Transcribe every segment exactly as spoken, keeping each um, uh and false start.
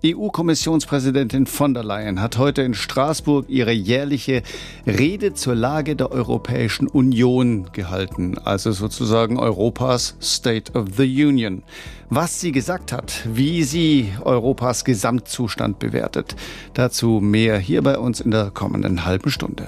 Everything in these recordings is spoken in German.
E U-Kommissionspräsidentin von der Leyen hat heute in Straßburg ihre jährliche Rede zur Lage der Europäischen Union gehalten, also sozusagen Europas State of the Union. Was sie gesagt hat, wie sie Europas Gesamtzustand bewertet, dazu mehr hier bei uns in der kommenden halben Stunde.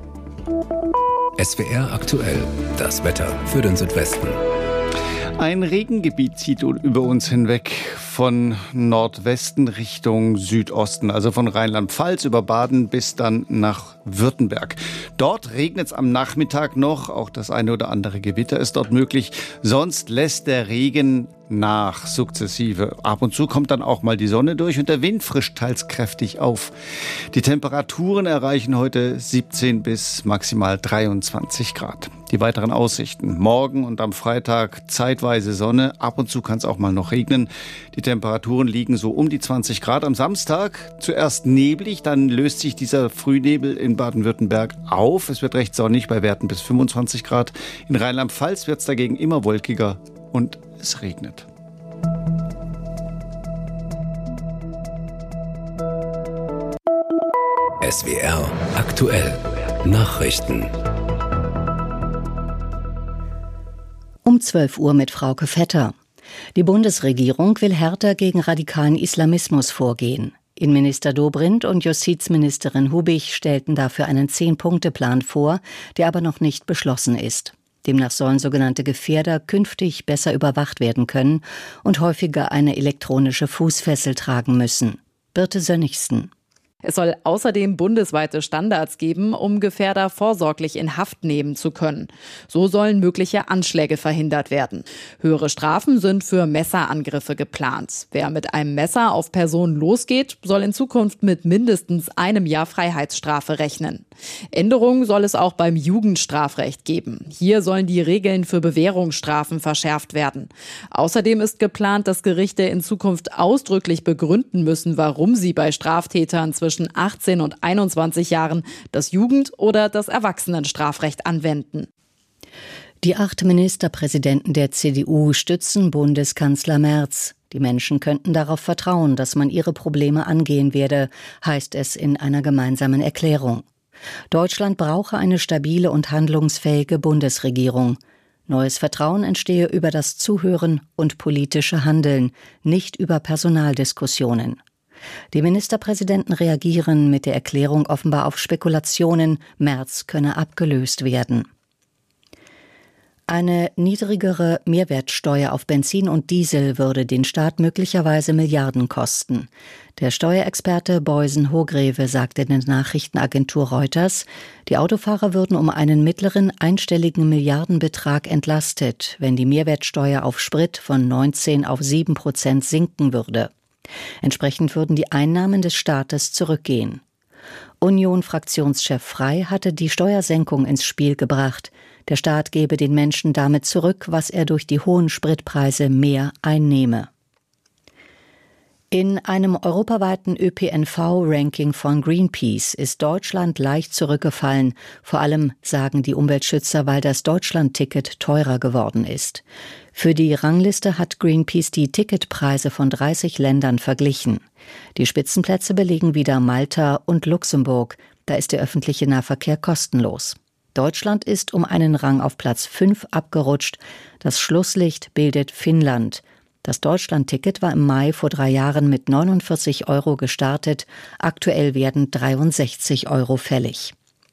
S W R aktuell, das Wetter für den Südwesten. Ein Regengebiet zieht über uns hinweg von Nordwesten Richtung Südosten, also von Rheinland-Pfalz über Baden bis dann nach Württemberg. Dort regnet es am Nachmittag noch, auch das eine oder andere Gewitter ist dort möglich. Sonst lässt der Regen nach, sukzessive. Ab und zu kommt dann auch mal die Sonne durch und der Wind frischt teils kräftig auf. Die Temperaturen erreichen heute siebzehn bis maximal dreiundzwanzig Grad. Die weiteren Aussichten: Morgen und am Freitag zeitweise Sonne, ab und zu kann es auch mal noch regnen. Die Temperaturen liegen so um die zwanzig Grad. Am Samstag zuerst neblig, dann löst sich dieser Frühnebel in Baden-Württemberg auf. Es wird recht sonnig bei Werten bis fünfundzwanzig Grad. In Rheinland-Pfalz wird es dagegen immer wolkiger und es regnet. S W R aktuell Nachrichten. Um zwölf Uhr mit Frauke Vetter. Die Bundesregierung will härter gegen radikalen Islamismus vorgehen. Innenminister Dobrindt und Justizministerin Hubig stellten dafür einen Zehn-Punkte-Plan vor, der aber noch nicht beschlossen ist. Demnach sollen sogenannte Gefährder künftig besser überwacht werden können und häufiger eine elektronische Fußfessel tragen müssen. Birte Sönnigsen. Es soll außerdem bundesweite Standards geben, um Gefährder vorsorglich in Haft nehmen zu können. So sollen mögliche Anschläge verhindert werden. Höhere Strafen sind für Messerangriffe geplant. Wer mit einem Messer auf Personen losgeht, soll in Zukunft mit mindestens einem Jahr Freiheitsstrafe rechnen. Änderungen soll es auch beim Jugendstrafrecht geben. Hier sollen die Regeln für Bewährungsstrafen verschärft werden. Außerdem ist geplant, dass Gerichte in Zukunft ausdrücklich begründen müssen, warum sie bei Straftätern zwischen zwischen achtzehn und einundzwanzig Jahren das Jugend- oder das Erwachsenenstrafrecht anwenden. Die acht Ministerpräsidenten der C D U stützen Bundeskanzler Merz. Die Menschen könnten darauf vertrauen, dass man ihre Probleme angehen werde, heißt es in einer gemeinsamen Erklärung. Deutschland brauche eine stabile und handlungsfähige Bundesregierung. Neues Vertrauen entstehe über das Zuhören und politische Handeln, nicht über Personaldiskussionen. Die Ministerpräsidenten reagieren mit der Erklärung offenbar auf Spekulationen, Merz könne abgelöst werden. Eine niedrigere Mehrwertsteuer auf Benzin und Diesel würde den Staat möglicherweise Milliarden kosten. Der Steuerexperte Beusen-Hogreve sagte in der Nachrichtenagentur Reuters, die Autofahrer würden um einen mittleren einstelligen Milliardenbetrag entlastet, wenn die Mehrwertsteuer auf Sprit von neunzehn auf sieben Prozent sinken würde. Entsprechend würden die Einnahmen des Staates zurückgehen. Union-Fraktionschef Frey hatte die Steuersenkung ins Spiel gebracht. Der Staat gebe den Menschen damit zurück, was er durch die hohen Spritpreise mehr einnehme. In einem europaweiten Ö P N V-Ranking von Greenpeace ist Deutschland leicht zurückgefallen. Vor allem, sagen die Umweltschützer, weil das Deutschland-Ticket teurer geworden ist. Für die Rangliste hat Greenpeace die Ticketpreise von dreißig Ländern verglichen. Die Spitzenplätze belegen wieder Malta und Luxemburg. Da ist der öffentliche Nahverkehr kostenlos. Deutschland ist um einen Rang auf Platz fünf abgerutscht. Das Schlusslicht bildet Finnland. Das Deutschland-Ticket war im Mai vor drei Jahren mit neunundvierzig Euro gestartet. Aktuell werden dreiundsechzig Euro fällig.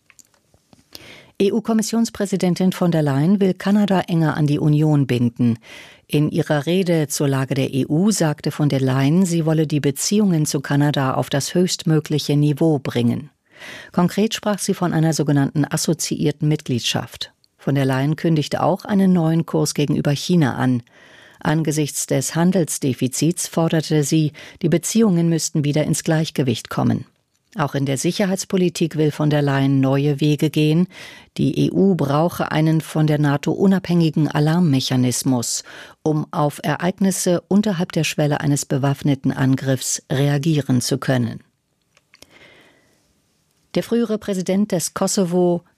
E U-Kommissionspräsidentin von der Leyen will Kanada enger an die Union binden. In ihrer Rede zur Lage der E U sagte von der Leyen, sie wolle die Beziehungen zu Kanada auf das höchstmögliche Niveau bringen. Konkret sprach sie von einer sogenannten assoziierten Mitgliedschaft. Von der Leyen kündigte auch einen neuen Kurs gegenüber China an. Angesichts des Handelsdefizits forderte sie, die Beziehungen müssten wieder ins Gleichgewicht kommen. Auch in der Sicherheitspolitik will von der Leyen neue Wege gehen. Die E U brauche einen von der NATO unabhängigen Alarmmechanismus, um auf Ereignisse unterhalb der Schwelle eines bewaffneten Angriffs reagieren zu können. Der frühere Präsident des Kosovo,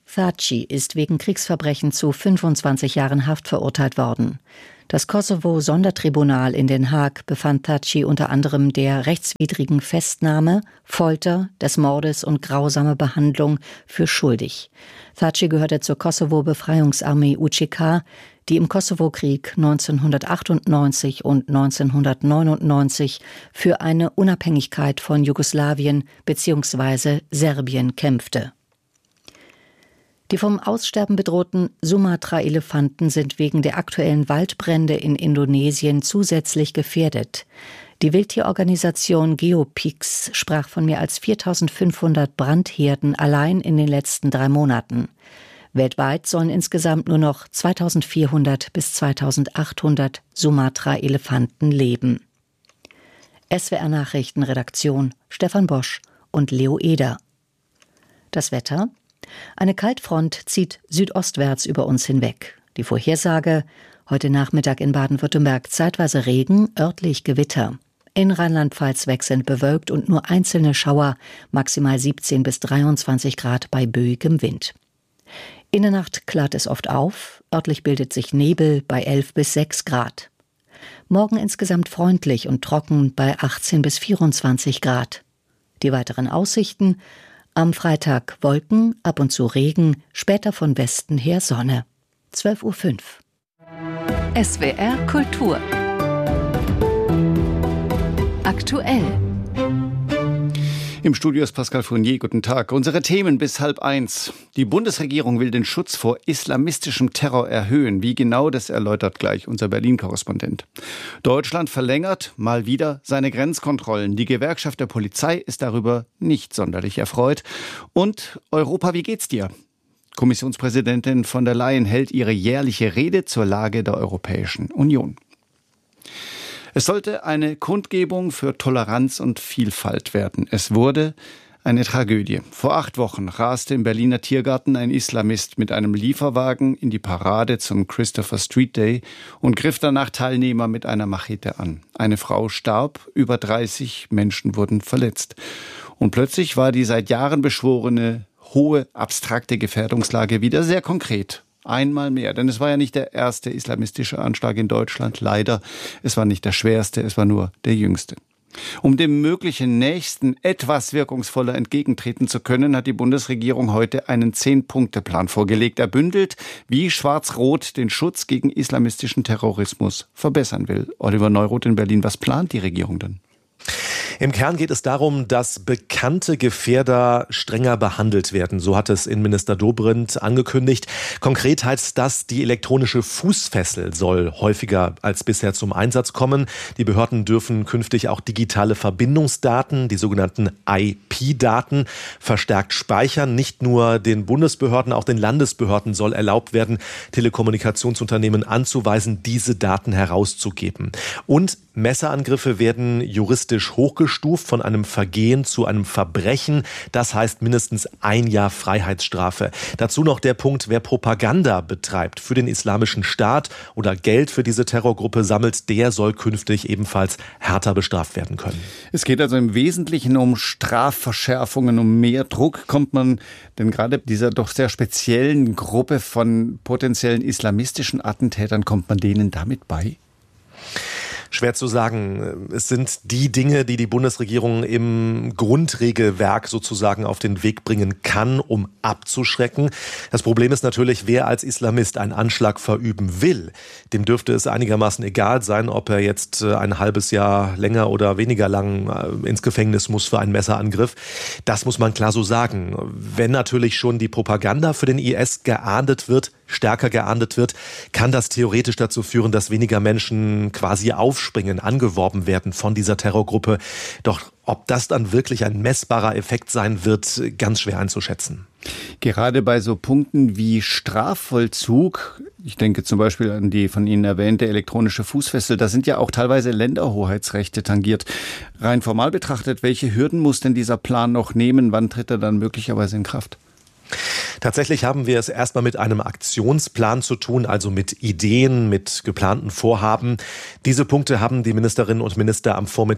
Thaçi ist wegen Kriegsverbrechen zu fünfundzwanzig Jahren Haft verurteilt worden. Das Kosovo-Sondertribunal in Den Haag befand Thaçi unter anderem der rechtswidrigen Festnahme, Folter, des Mordes und grausame Behandlung für schuldig. Thaçi gehörte zur Kosovo-Befreiungsarmee U C K, die im Kosovo-Krieg neunzehnhundertachtundneunzig und neunzehnhundertneunundneunzig für eine Unabhängigkeit von Jugoslawien bzw. Serbien kämpfte. Die vom Aussterben bedrohten Sumatra-Elefanten sind wegen der aktuellen Waldbrände in Indonesien zusätzlich gefährdet. Die Wildtierorganisation Geopix sprach von mehr als viertausendfünfhundert Brandherden allein in den letzten drei Monaten. Weltweit sollen insgesamt nur noch zweitausendvierhundert bis zweitausendachthundert Sumatra-Elefanten leben. S W R-Nachrichtenredaktion Stefan Bosch und Leo Eder. Das Wetter: Eine Kaltfront zieht südostwärts über uns hinweg. Die Vorhersage: heute Nachmittag in Baden-Württemberg zeitweise Regen, örtlich Gewitter. In Rheinland-Pfalz wechselnd bewölkt und nur einzelne Schauer, maximal siebzehn bis dreiundzwanzig Grad bei böigem Wind. In der Nacht klart es oft auf, örtlich bildet sich Nebel bei elf bis sechs Grad. Morgen insgesamt freundlich und trocken bei achtzehn bis vierundzwanzig Grad. Die weiteren Aussichten: am Freitag Wolken, ab und zu Regen, später von Westen her Sonne. zwölf Uhr fünf. S W R Kultur. Aktuell. Im Studio ist Pascal Fournier. Guten Tag. Unsere Themen bis halb eins. Die Bundesregierung will den Schutz vor islamistischem Terror erhöhen. Wie genau, das erläutert gleich unser Berlin-Korrespondent. Deutschland verlängert mal wieder seine Grenzkontrollen. Die Gewerkschaft der Polizei ist darüber nicht sonderlich erfreut. Und Europa, wie geht's dir? Kommissionspräsidentin von der Leyen hält ihre jährliche Rede zur Lage der Europäischen Union. Es sollte eine Kundgebung für Toleranz und Vielfalt werden. Es wurde eine Tragödie. Vor acht Wochen raste im Berliner Tiergarten ein Islamist mit einem Lieferwagen in die Parade zum Christopher Street Day und griff danach Teilnehmer mit einer Machete an. Eine Frau starb, über dreißig Menschen wurden verletzt. Und plötzlich war die seit Jahren beschworene hohe, abstrakte Gefährdungslage wieder sehr konkret. Einmal mehr, denn es war ja nicht der erste islamistische Anschlag in Deutschland, leider. Es war nicht der schwerste, es war nur der jüngste. Um dem möglichen Nächsten etwas wirkungsvoller entgegentreten zu können, hat die Bundesregierung heute einen Zehn-Punkte-Plan vorgelegt. Er bündelt, wie Schwarz-Rot den Schutz gegen islamistischen Terrorismus verbessern will. Oliver Neuroth in Berlin, was plant die Regierung denn? Im Kern geht es darum, dass bekannte Gefährder strenger behandelt werden. So hat es Innenminister Dobrindt angekündigt. Konkret heißt das, die elektronische Fußfessel soll häufiger als bisher zum Einsatz kommen. Die Behörden dürfen künftig auch digitale Verbindungsdaten, die sogenannten I P-Daten, verstärkt speichern. Nicht nur den Bundesbehörden, auch den Landesbehörden soll erlaubt werden, Telekommunikationsunternehmen anzuweisen, diese Daten herauszugeben. Und Messerangriffe werden juristisch hochgestuft von einem Vergehen zu einem Verbrechen. Das heißt mindestens ein Jahr Freiheitsstrafe. Dazu noch der Punkt, wer Propaganda betreibt für den Islamischen Staat oder Geld für diese Terrorgruppe sammelt, der soll künftig ebenfalls härter bestraft werden können. Es geht also im Wesentlichen um Strafverschärfungen, um mehr Druck. Kommt man denn gerade dieser doch sehr speziellen Gruppe von potenziellen islamistischen Attentätern, kommt man denen damit bei? Schwer zu sagen. Es sind die Dinge, die die Bundesregierung im Grundregelwerk sozusagen auf den Weg bringen kann, um abzuschrecken. Das Problem ist natürlich, wer als Islamist einen Anschlag verüben will, dem dürfte es einigermaßen egal sein, ob er jetzt ein halbes Jahr länger oder weniger lang ins Gefängnis muss für einen Messerangriff. Das muss man klar so sagen. Wenn natürlich schon die Propaganda für den I S geahndet wird, stärker geahndet wird, kann das theoretisch dazu führen, dass weniger Menschen quasi aufspringen, angeworben werden von dieser Terrorgruppe. Doch ob das dann wirklich ein messbarer Effekt sein wird, ganz schwer einzuschätzen. Gerade bei so Punkten wie Strafvollzug, ich denke zum Beispiel an die von Ihnen erwähnte elektronische Fußfessel, da sind ja auch teilweise Länderhoheitsrechte tangiert. Rein formal betrachtet, welche Hürden muss denn dieser Plan noch nehmen? Wann tritt er dann möglicherweise in Kraft? Tatsächlich haben wir es erstmal mit einem Aktionsplan zu tun, also mit Ideen, mit geplanten Vorhaben. Diese Punkte haben die Ministerinnen und Minister am Vormittag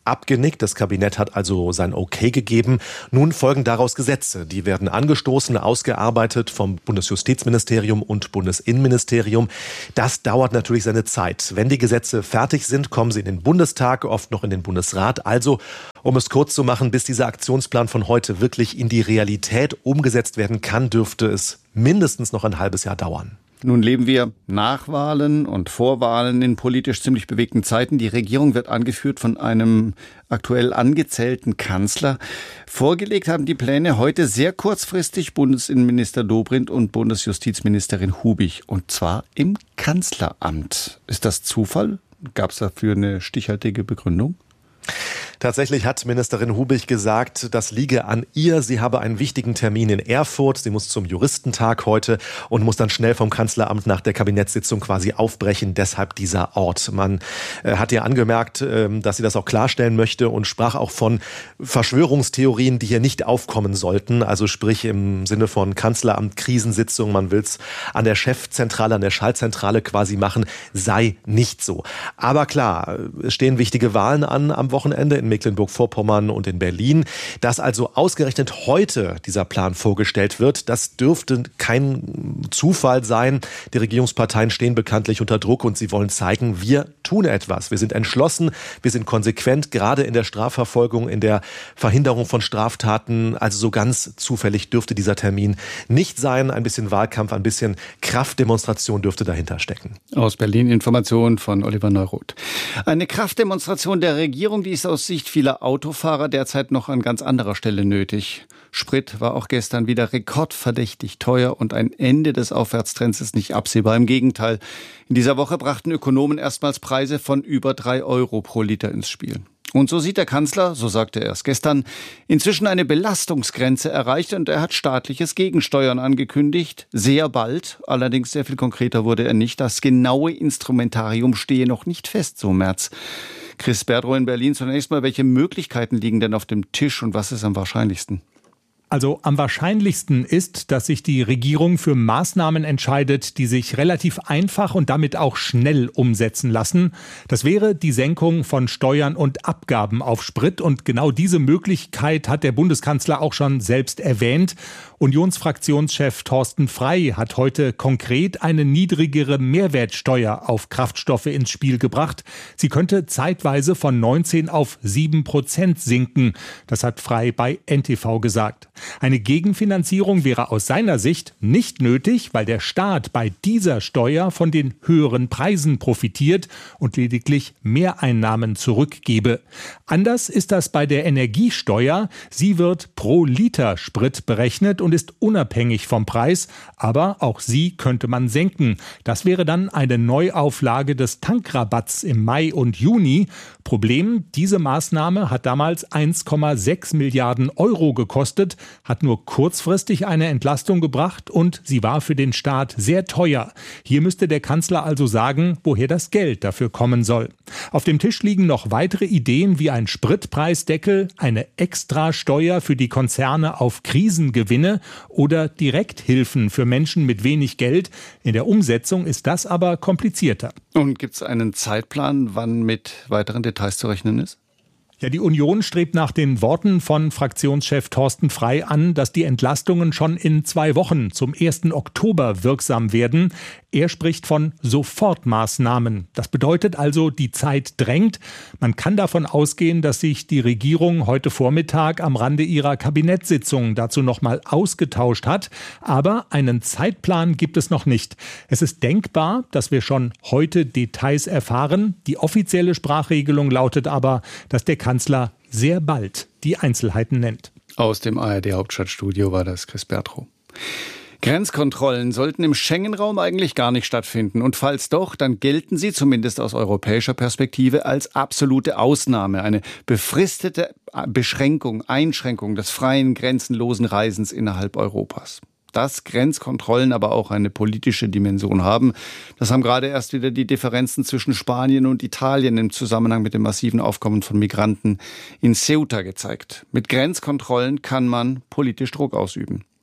abgenickt. Das Kabinett hat also sein Okay gegeben. Nun folgen daraus Gesetze. Die werden angestoßen, ausgearbeitet vom Bundesjustizministerium und Bundesinnenministerium. Das dauert natürlich seine Zeit. Wenn die Gesetze fertig sind, kommen sie in den Bundestag, oft noch in den Bundesrat. Also, um es kurz zu machen, bis dieser Aktionsplan von heute wirklich in die Realität umgesetzt werden kann, dürfte es mindestens noch ein halbes Jahr dauern. Nun leben wir nach Wahlen und vor Wahlen in politisch ziemlich bewegten Zeiten. Die Regierung wird angeführt von einem aktuell angezählten Kanzler. Vorgelegt haben die Pläne heute sehr kurzfristig Bundesinnenminister Dobrindt und Bundesjustizministerin Hubig. Und zwar im Kanzleramt. Ist das Zufall? Gab es dafür eine stichhaltige Begründung? Tatsächlich hat Ministerin Hubig gesagt, das liege an ihr. Sie habe einen wichtigen Termin in Erfurt. Sie muss zum Juristentag heute und muss dann schnell vom Kanzleramt nach der Kabinettssitzung quasi aufbrechen. Deshalb dieser Ort. Man äh, hat ihr angemerkt, äh, dass sie das auch klarstellen möchte und sprach auch von Verschwörungstheorien, die hier nicht aufkommen sollten. Also sprich im Sinne von Kanzleramt, Krisensitzung. Man will es an der Chefzentrale, an der Schaltzentrale quasi machen. Sei nicht so. Aber klar, es stehen wichtige Wahlen an am Wochenende in Mecklenburg-Vorpommern und in Berlin. Dass also ausgerechnet heute dieser Plan vorgestellt wird, das dürfte kein Zufall sein. Die Regierungsparteien stehen bekanntlich unter Druck und sie wollen zeigen, wir tun etwas. Wir sind entschlossen, wir sind konsequent, gerade in der Strafverfolgung, in der Verhinderung von Straftaten. Also so ganz zufällig dürfte dieser Termin nicht sein. Ein bisschen Wahlkampf, ein bisschen Kraftdemonstration dürfte dahinter stecken. Aus Berlin Informationen von Oliver Neuroth. Eine Kraftdemonstration der Regierung, die ist aus Sicht vieler Autofahrer derzeit noch an ganz anderer Stelle nötig. Sprit war auch gestern wieder rekordverdächtig teuer und ein Ende des Aufwärtstrends ist nicht absehbar. Im Gegenteil, in dieser Woche brachten Ökonomen erstmals Preise von über drei Euro pro Liter ins Spiel. Und so sieht der Kanzler, so sagte er es gestern, inzwischen eine Belastungsgrenze erreicht und er hat staatliches Gegensteuern angekündigt. Sehr bald, allerdings sehr viel konkreter wurde er nicht. Das genaue Instrumentarium stehe noch nicht fest, so Merz. Chris Berdrow in Berlin, zunächst mal, welche Möglichkeiten liegen denn auf dem Tisch und was ist am wahrscheinlichsten? Also am wahrscheinlichsten ist, dass sich die Regierung für Maßnahmen entscheidet, die sich relativ einfach und damit auch schnell umsetzen lassen. Das wäre die Senkung von Steuern und Abgaben auf Sprit. Und genau diese Möglichkeit hat der Bundeskanzler auch schon selbst erwähnt. Unionsfraktionschef Thorsten Frey hat heute konkret eine niedrigere Mehrwertsteuer auf Kraftstoffe ins Spiel gebracht. Sie könnte zeitweise von neunzehn auf sieben Prozent sinken. Das hat Frey bei N T V gesagt. Eine Gegenfinanzierung wäre aus seiner Sicht nicht nötig, weil der Staat bei dieser Steuer von den höheren Preisen profitiert und lediglich Mehreinnahmen zurückgebe. Anders ist das bei der Energiesteuer. Sie wird pro Liter Sprit berechnet und ist unabhängig vom Preis, aber auch sie könnte man senken. Das wäre dann eine Neuauflage des Tankrabatts im Mai und Juni. Problem, diese Maßnahme hat damals eins Komma sechs Milliarden Euro gekostet, hat nur kurzfristig eine Entlastung gebracht und sie war für den Staat sehr teuer. Hier müsste der Kanzler also sagen, woher das Geld dafür kommen soll. Auf dem Tisch liegen noch weitere Ideen wie ein Spritpreisdeckel, eine Extrasteuer für die Konzerne auf Krisengewinne oder Direkthilfen für Menschen mit wenig Geld. In der Umsetzung ist das aber komplizierter. Und gibt es einen Zeitplan, wann mit weiteren Details zu rechnen ist? Ja, die Union strebt nach den Worten von Fraktionschef Thorsten Frey an, dass die Entlastungen schon in zwei Wochen zum ersten Oktober wirksam werden. Er spricht von Sofortmaßnahmen. Das bedeutet also, die Zeit drängt. Man kann davon ausgehen, dass sich die Regierung heute Vormittag am Rande ihrer Kabinettssitzung dazu nochmal ausgetauscht hat. Aber einen Zeitplan gibt es noch nicht. Es ist denkbar, dass wir schon heute Details erfahren. Die offizielle Sprachregelung lautet aber, dass der Kanzler sehr bald die Einzelheiten nennt. Aus dem A R D-Hauptstadtstudio war das Chris Berdrow. Grenzkontrollen sollten im Schengen-Raum eigentlich gar nicht stattfinden. Und falls doch, dann gelten sie zumindest aus europäischer Perspektive als absolute Ausnahme. Eine befristete Beschränkung, Einschränkung des freien, grenzenlosen Reisens innerhalb Europas. Dass Grenzkontrollen aber auch eine politische Dimension haben, das haben gerade erst wieder die Differenzen zwischen Spanien und Italien im Zusammenhang mit dem massiven Aufkommen von Migranten in Ceuta gezeigt. Mit Grenzkontrollen kann man politisch Druck ausüben.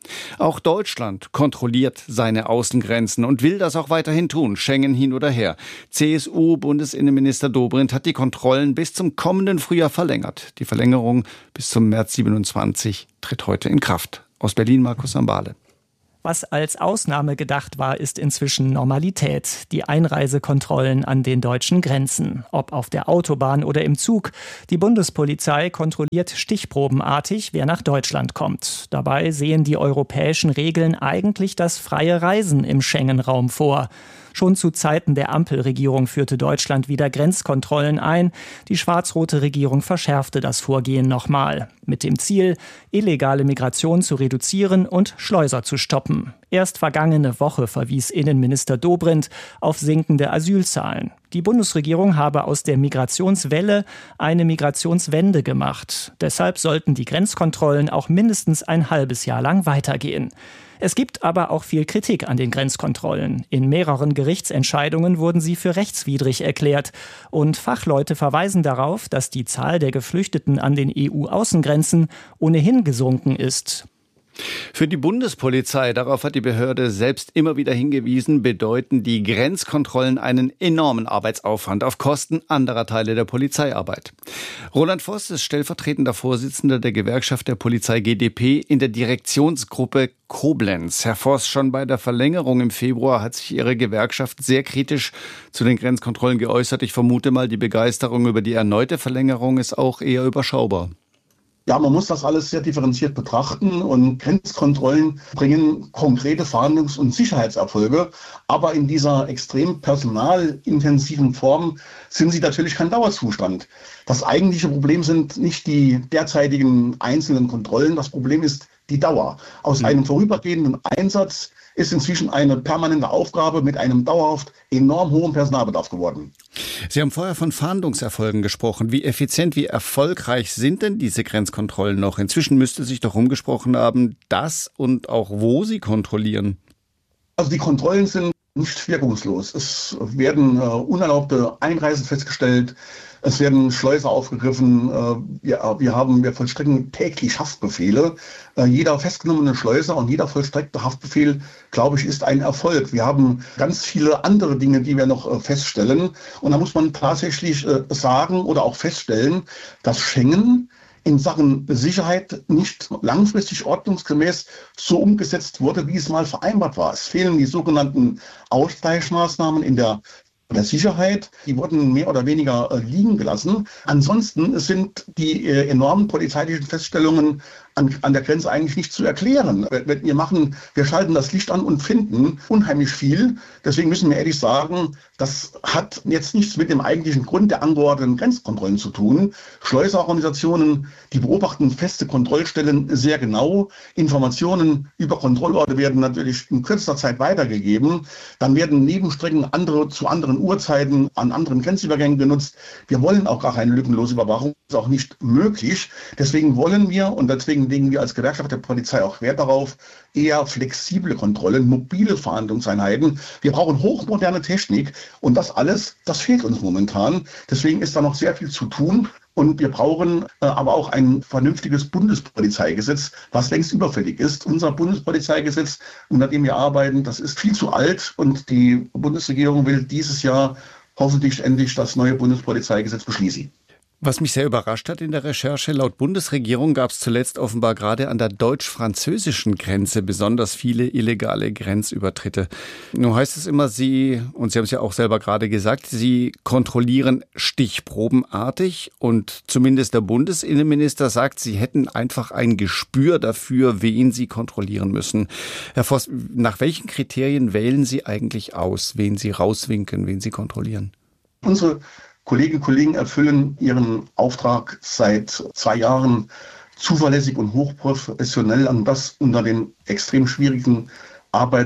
Auch Deutschland kontrolliert seine Außengrenzen und will das auch weiterhin tun, Schengen hin oder her. C S U-Bundesinnenminister Dobrindt hat die Kontrollen bis zum kommenden Frühjahr verlängert. Die Verlängerung bis zum März siebenundzwanzig tritt heute in Kraft. Aus Berlin Markus Sambale. Was als Ausnahme gedacht war, ist inzwischen Normalität. Die Einreisekontrollen an den deutschen Grenzen. Ob auf der Autobahn oder im Zug. Die Bundespolizei kontrolliert stichprobenartig, wer nach Deutschland kommt. Dabei sehen die europäischen Regeln eigentlich das freie Reisen im Schengen-Raum vor. Schon zu Zeiten der Ampelregierung führte Deutschland wieder Grenzkontrollen ein. Die schwarz-rote Regierung verschärfte das Vorgehen nochmal. Mit dem Ziel, illegale Migration zu reduzieren und Schleuser zu stoppen. Erst vergangene Woche verwies Innenminister Dobrindt auf sinkende Asylzahlen. Die Bundesregierung habe aus der Migrationswelle eine Migrationswende gemacht. Deshalb sollten die Grenzkontrollen auch mindestens ein halbes Jahr lang weitergehen. Es gibt aber auch viel Kritik an den Grenzkontrollen. In mehreren Gerichtsentscheidungen wurden sie für rechtswidrig erklärt. Und Fachleute verweisen darauf, dass die Zahl der Geflüchteten an den E U-Außengrenzen ohnehin gesunken ist. Für die Bundespolizei, darauf hat die Behörde selbst immer wieder hingewiesen, bedeuten die Grenzkontrollen einen enormen Arbeitsaufwand auf Kosten anderer Teile der Polizeiarbeit. Roland Voss ist stellvertretender Vorsitzender der Gewerkschaft der Polizei G D P in der Direktionsgruppe Koblenz. Herr Voss, schon bei der Verlängerung im Februar hat sich Ihre Gewerkschaft sehr kritisch zu den Grenzkontrollen geäußert. Ich vermute mal, die Begeisterung über die erneute Verlängerung ist auch eher überschaubar. Ja, man muss das alles sehr differenziert betrachten und Grenzkontrollen bringen konkrete Fahndungs- und Sicherheitserfolge. Aber in dieser extrem personalintensiven Form sind sie natürlich kein Dauerzustand. Das eigentliche Problem sind nicht die derzeitigen einzelnen Kontrollen. Das Problem ist die Dauer. Aus einem vorübergehenden Einsatz ist inzwischen eine permanente Aufgabe mit einem dauerhaft enorm hohen Personalbedarf geworden. Sie haben vorher von Fahndungserfolgen gesprochen. Wie effizient, wie erfolgreich sind denn diese Grenzkontrollen noch? Inzwischen müsste sich doch rumgesprochen haben, dass und auch wo sie kontrollieren. Also die Kontrollen sind nicht wirkungslos. Es werden äh, unerlaubte Einreisen festgestellt. Es werden Schleuser aufgegriffen. Äh, wir, wir haben, wir vollstrecken täglich Haftbefehle. Äh, jeder festgenommene Schleuser und jeder vollstreckte Haftbefehl, glaube ich, ist ein Erfolg. Wir haben ganz viele andere Dinge, die wir noch äh, feststellen. Und da muss man tatsächlich äh, sagen oder auch feststellen, dass Schengen in Sachen Sicherheit nicht langfristig ordnungsgemäß so umgesetzt wurde, wie es mal vereinbart war. Es fehlen die sogenannten Ausgleichsmaßnahmen in der der Sicherheit, die wurden mehr oder weniger äh, liegen gelassen. Ansonsten sind die äh, enormen polizeilichen Feststellungen an, an der Grenze eigentlich nicht zu erklären. Wir machen, wir schalten das Licht an und finden unheimlich viel. Deswegen müssen wir ehrlich sagen, das hat jetzt nichts mit dem eigentlichen Grund der angeordneten Grenzkontrollen zu tun. Schleuserorganisationen, die beobachten feste Kontrollstellen sehr genau. Informationen über Kontrollorte werden natürlich in kürzester Zeit weitergegeben. Dann werden Nebenstrecken andere zu anderen Uhrzeiten an anderen Grenzübergängen genutzt. Wir wollen auch gar keine lückenlose Überwachung. Das ist auch nicht möglich. Deswegen wollen wir, und deswegen legen wir als Gewerkschaft der Polizei auch Wert darauf, eher flexible Kontrollen, mobile Fahndungseinheiten. Wir brauchen hochmoderne Technik und das alles, das fehlt uns momentan. Deswegen ist da noch sehr viel zu tun. Und wir brauchen äh, aber auch ein vernünftiges Bundespolizeigesetz, was längst überfällig ist. Unser Bundespolizeigesetz, unter dem wir arbeiten, das ist viel zu alt. Und die Bundesregierung will dieses Jahr hoffentlich endlich das neue Bundespolizeigesetz beschließen. Was mich sehr überrascht hat in der Recherche, laut Bundesregierung gab es zuletzt offenbar gerade an der deutsch-französischen Grenze besonders viele illegale Grenzübertritte. Nun heißt es immer, Sie, und Sie haben es ja auch selber gerade gesagt, Sie kontrollieren stichprobenartig und zumindest der Bundesinnenminister sagt, Sie hätten einfach ein Gespür dafür, wen Sie kontrollieren müssen. Herr Voss, nach welchen Kriterien wählen Sie eigentlich aus, wen Sie rauswinken, wen Sie kontrollieren? Unsere Kolleginnen und Kollegen erfüllen ihren Auftrag seit zwei Jahren zuverlässig und hochprofessionell, und das unter den extrem schwierigen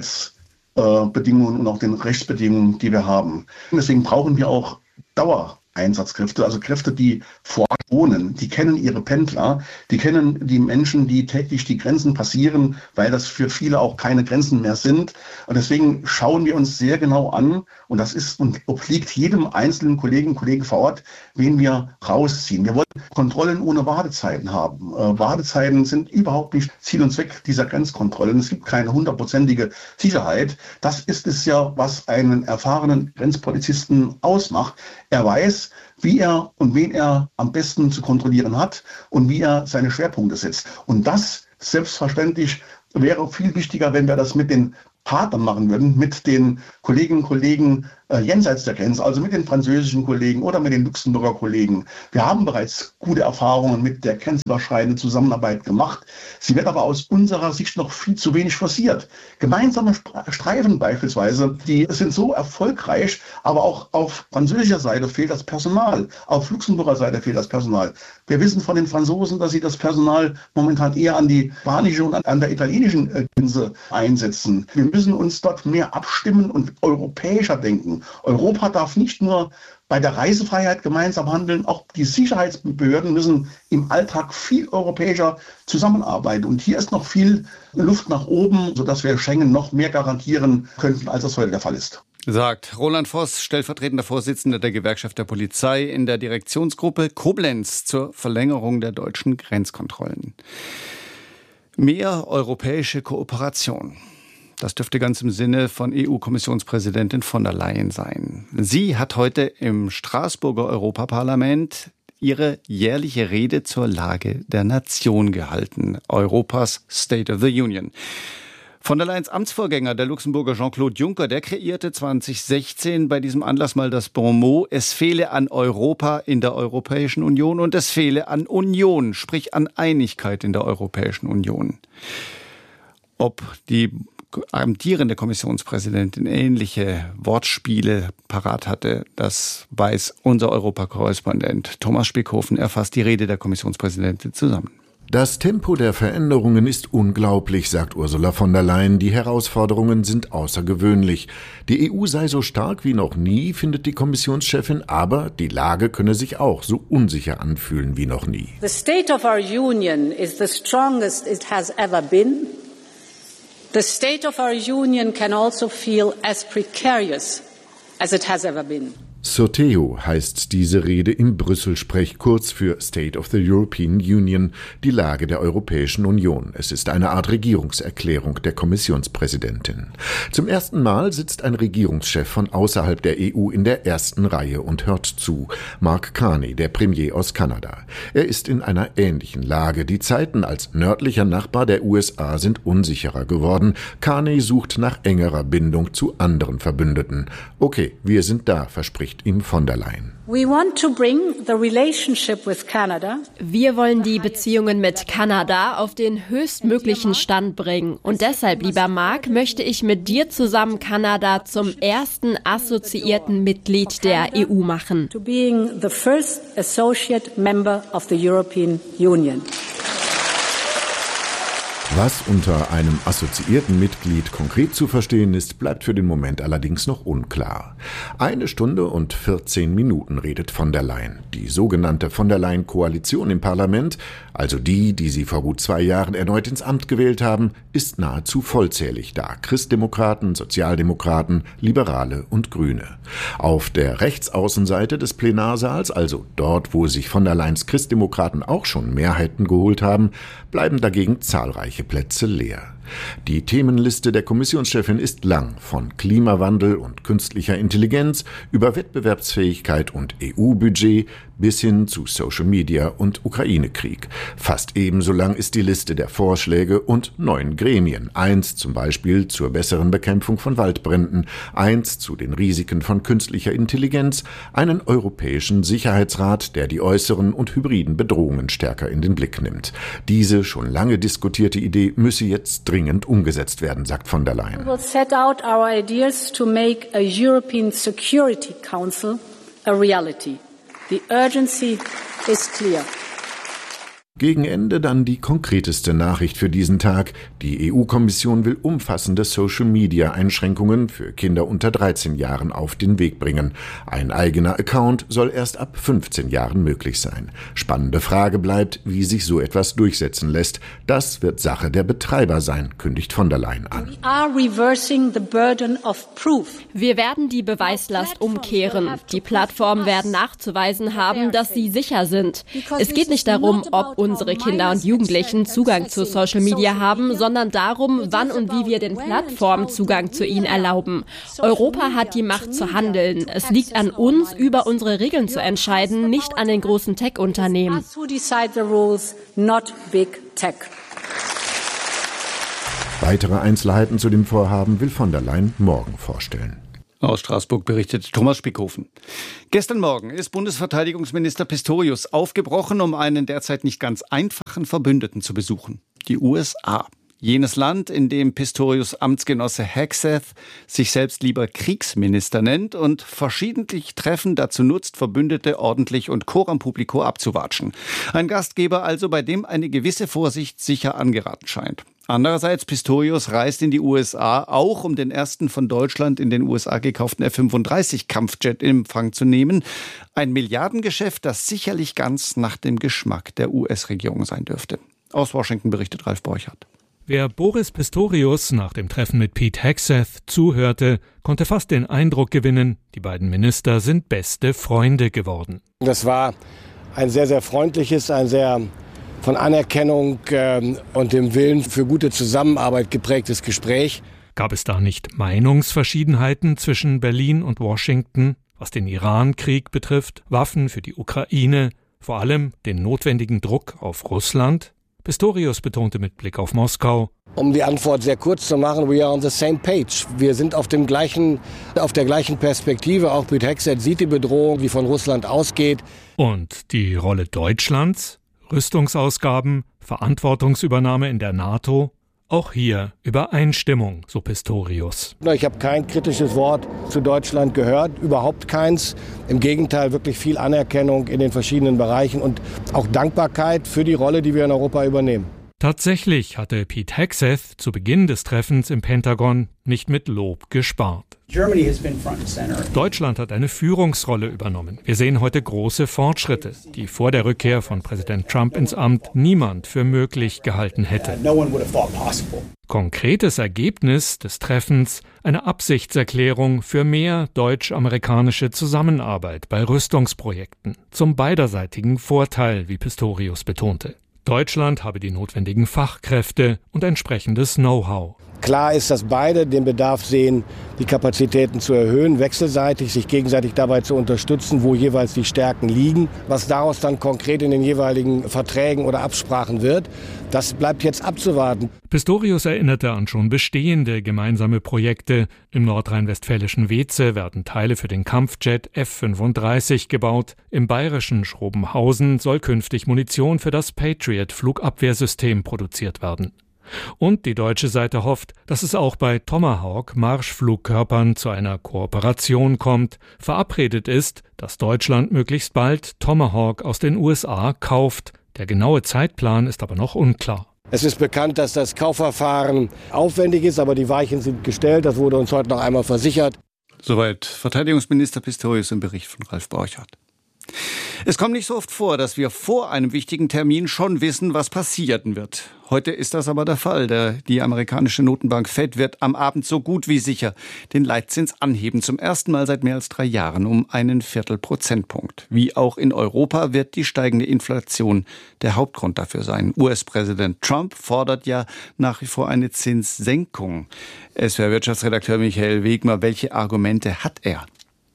Arbeitsbedingungen und auch den Rechtsbedingungen, die wir haben. Deswegen brauchen wir auch Dauer Einsatzkräfte, also Kräfte, die vor Ort wohnen, die kennen ihre Pendler, die kennen die Menschen, die täglich die Grenzen passieren, weil das für viele auch keine Grenzen mehr sind. Und deswegen schauen wir uns sehr genau an, und das ist und obliegt jedem einzelnen Kollegen und Kollegen vor Ort, wen wir rausziehen. Wir wollen Kontrollen ohne Wartezeiten haben. Äh, Wartezeiten sind überhaupt nicht Ziel und Zweck dieser Grenzkontrollen. Es gibt keine hundertprozentige Sicherheit. Das ist es ja, was einen erfahrenen Grenzpolizisten ausmacht. Er weiß, wie er und wen er am besten zu kontrollieren hat und wie er seine Schwerpunkte setzt. Und das selbstverständlich wäre viel wichtiger, wenn wir das mit den Partnern machen würden, mit den Kolleginnen und Kollegen äh, jenseits der Grenze, also mit den französischen Kollegen oder mit den Luxemburger Kollegen. Wir haben bereits gute Erfahrungen mit der grenzüberschreitenden Zusammenarbeit gemacht. Sie wird aber aus unserer Sicht noch viel zu wenig forciert. Gemeinsame Streifen beispielsweise, die sind so erfolgreich, aber auch auf französischer Seite fehlt das Personal, auf Luxemburger Seite fehlt das Personal. Wir wissen von den Franzosen, dass sie das Personal momentan eher an die spanische und an der italienischen Grenze einsetzen. Wir müssen uns dort mehr abstimmen und europäischer denken. Europa darf nicht nur bei der Reisefreiheit gemeinsam handeln, auch die Sicherheitsbehörden müssen im Alltag viel europäischer zusammenarbeiten. Und hier ist noch viel Luft nach oben, sodass wir Schengen noch mehr garantieren könnten, als das heute der Fall ist. Sagt Roland Voss, stellvertretender Vorsitzender der Gewerkschaft der Polizei in der Direktionsgruppe Koblenz zur Verlängerung der deutschen Grenzkontrollen. Mehr europäische Kooperation. Das dürfte ganz im Sinne von E U-Kommissionspräsidentin von der Leyen sein. Sie hat heute im Straßburger Europaparlament ihre jährliche Rede zur Lage der Nation gehalten. Europas State of the Union. Von der Leyens Amtsvorgänger, der Luxemburger Jean-Claude Juncker, der kreierte zwanzig sechzehn bei diesem Anlass mal das Bon mot: Es fehle an Europa in der Europäischen Union und es fehle an Union, sprich an Einigkeit in der Europäischen Union. Ob die amtierende Kommissionspräsidentin ähnliche Wortspiele parat hatte, das weiß unser Europakorrespondent Thomas Spickhofen. Er fasst die Rede der Kommissionspräsidentin zusammen. Das Tempo der Veränderungen ist unglaublich, sagt Ursula von der Leyen. Die Herausforderungen sind außergewöhnlich. Die E U sei so stark wie noch nie, findet die Kommissionschefin, aber die Lage könne sich auch so unsicher anfühlen wie noch nie. The state of our union is the strongest it has ever been. The state of our union can also feel as precarious as it has ever been. Sorteo heißt diese Rede im Brüssel-Sprech, kurz für State of the European Union, die Lage der Europäischen Union. Es ist eine Art Regierungserklärung der Kommissionspräsidentin. Zum ersten Mal sitzt ein Regierungschef von außerhalb der E U in der ersten Reihe und hört zu. Mark Carney, der Premier aus Kanada. Er ist in einer ähnlichen Lage. Die Zeiten als nördlicher Nachbar der U S A sind unsicherer geworden. Carney sucht nach engerer Bindung zu anderen Verbündeten. Okay, wir sind da, verspricht ihm von der Leyen. We want to bring the relationship with Canada. Wir wollen die Beziehungen mit Kanada auf den höchstmöglichen Stand bringen. Und deshalb, lieber Mark, möchte ich mit dir zusammen Kanada zum ersten assoziierten Mitglied der E U machen. To being the first associate member of the European Union. Was unter einem assoziierten Mitglied konkret zu verstehen ist, bleibt für den Moment allerdings noch unklar. Eine Stunde und vierzehn Minuten redet von der Leyen. Die sogenannte von der Leyen-Koalition im Parlament, also die, die sie vor gut zwei Jahren erneut ins Amt gewählt haben, ist nahezu vollzählig da. Christdemokraten, Sozialdemokraten, Liberale und Grüne. Auf der Rechtsaußenseite des Plenarsaals, also dort, wo sich von der Leyens Christdemokraten auch schon Mehrheiten geholt haben, bleiben dagegen zahlreiche Plätze leer. Die Themenliste der Kommissionschefin ist lang, von Klimawandel und künstlicher Intelligenz über Wettbewerbsfähigkeit und E U-Budget bis hin zu Social Media und Ukraine-Krieg. Fast ebenso lang ist die Liste der Vorschläge und neuen Gremien. Eins zum Beispiel zur besseren Bekämpfung von Waldbränden, eins zu den Risiken von künstlicher Intelligenz, einen europäischen Sicherheitsrat, der die äußeren und hybriden Bedrohungen stärker in den Blick nimmt. Diese schon lange diskutierte Idee müsse jetzt dringend umgesetzt werden, sagt von der Leyen. We will set out our ideas to make a European Security Council a reality. The urgency is clear. Gegen Ende dann die konkreteste Nachricht für diesen Tag. Die E U-Kommission will umfassende Social-Media-Einschränkungen für Kinder unter dreizehn Jahren auf den Weg bringen. Ein eigener Account soll erst ab fünfzehn Jahren möglich sein. Spannende Frage bleibt, wie sich so etwas durchsetzen lässt. Das wird Sache der Betreiber sein, kündigt von der Leyen an. Wir werden die Beweislast umkehren. Die Plattformen werden nachzuweisen haben, dass sie sicher sind. Es geht nicht darum, ob unsere Kinder und Jugendlichen Zugang zu Social Media haben, sondern darum, wann und wie wir den Plattformen Zugang zu ihnen erlauben. Europa hat die Macht zu handeln. Es liegt an uns, über unsere Regeln zu entscheiden, nicht an den großen Tech-Unternehmen. Weitere Einzelheiten zu dem Vorhaben will von der Leyen morgen vorstellen. Aus Straßburg berichtet Thomas Spickhofen. Gestern Morgen ist Bundesverteidigungsminister Pistorius aufgebrochen, um einen derzeit nicht ganz einfachen Verbündeten zu besuchen. Die U S A. Jenes Land, in dem Pistorius Amtsgenosse Hegseth sich selbst lieber Kriegsminister nennt und verschiedentlich Treffen dazu nutzt, Verbündete ordentlich und coram publico abzuwatschen. Ein Gastgeber also, bei dem eine gewisse Vorsicht sicher angeraten scheint. Andererseits, Pistorius reist in die U S A, auch um den ersten von Deutschland in den U S A gekauften F fünfunddreißig Kampfjet in Empfang zu nehmen. Ein Milliardengeschäft, das sicherlich ganz nach dem Geschmack der U S-Regierung sein dürfte. Aus Washington berichtet Ralf Borchardt. Wer Boris Pistorius nach dem Treffen mit Pete Hegseth zuhörte, konnte fast den Eindruck gewinnen, die beiden Minister sind beste Freunde geworden. Das war ein sehr, sehr freundliches, ein sehr von Anerkennung äh, und dem Willen für gute Zusammenarbeit geprägtes Gespräch. Gab es da nicht Meinungsverschiedenheiten zwischen Berlin und Washington, was den Iran-Krieg betrifft, Waffen für die Ukraine, vor allem den notwendigen Druck auf Russland? Pistorius betonte mit Blick auf Moskau: Um die Antwort sehr kurz zu machen, we are on the same page. Wir sind auf dem gleichen, auf der gleichen Perspektive. Auch Pete Hegseth sieht die Bedrohung, die von Russland ausgeht. Und die Rolle Deutschlands? Rüstungsausgaben, Verantwortungsübernahme in der NATO? Auch hier Übereinstimmung, so Pistorius. Ich habe kein kritisches Wort zu Deutschland gehört, überhaupt keins. Im Gegenteil, wirklich viel Anerkennung in den verschiedenen Bereichen und auch Dankbarkeit für die Rolle, die wir in Europa übernehmen. Tatsächlich hatte Pete Hegseth zu Beginn des Treffens im Pentagon nicht mit Lob gespart. Deutschland hat eine Führungsrolle übernommen. Wir sehen heute große Fortschritte, die vor der Rückkehr von Präsident Trump ins Amt niemand für möglich gehalten hätte. Konkretes Ergebnis des Treffens: eine Absichtserklärung für mehr deutsch-amerikanische Zusammenarbeit bei Rüstungsprojekten, zum beiderseitigen Vorteil, wie Pistorius betonte. Deutschland habe die notwendigen Fachkräfte und entsprechendes Know-how. Klar ist, dass beide den Bedarf sehen, die Kapazitäten zu erhöhen, wechselseitig, sich gegenseitig dabei zu unterstützen, wo jeweils die Stärken liegen. Was daraus dann konkret in den jeweiligen Verträgen oder Absprachen wird, das bleibt jetzt abzuwarten. Pistorius erinnerte an schon bestehende gemeinsame Projekte. Im nordrhein-westfälischen Weeze werden Teile für den Kampfjet F fünfunddreißig gebaut. Im bayerischen Schrobenhausen soll künftig Munition für das Patriot-Flugabwehrsystem produziert werden. Und die deutsche Seite hofft, dass es auch bei Tomahawk-Marschflugkörpern zu einer Kooperation kommt. Verabredet ist, dass Deutschland möglichst bald Tomahawk aus den U S A kauft. Der genaue Zeitplan ist aber noch unklar. Es ist bekannt, dass das Kaufverfahren aufwendig ist, aber die Weichen sind gestellt. Das wurde uns heute noch einmal versichert. Soweit Verteidigungsminister Pistorius im Bericht von Ralf Borchardt. Es kommt nicht so oft vor, dass wir vor einem wichtigen Termin schon wissen, was passieren wird. Heute ist das aber der Fall. Der, die amerikanische Notenbank Fed wird am Abend so gut wie sicher den Leitzins anheben. Zum ersten Mal seit mehr als drei Jahren um einen Viertelprozentpunkt. Wie auch in Europa wird die steigende Inflation der Hauptgrund dafür sein. U S-Präsident Trump fordert ja nach wie vor eine Zinssenkung. S W R-Wirtschaftsredakteur Michael Wegmer, welche Argumente hat er?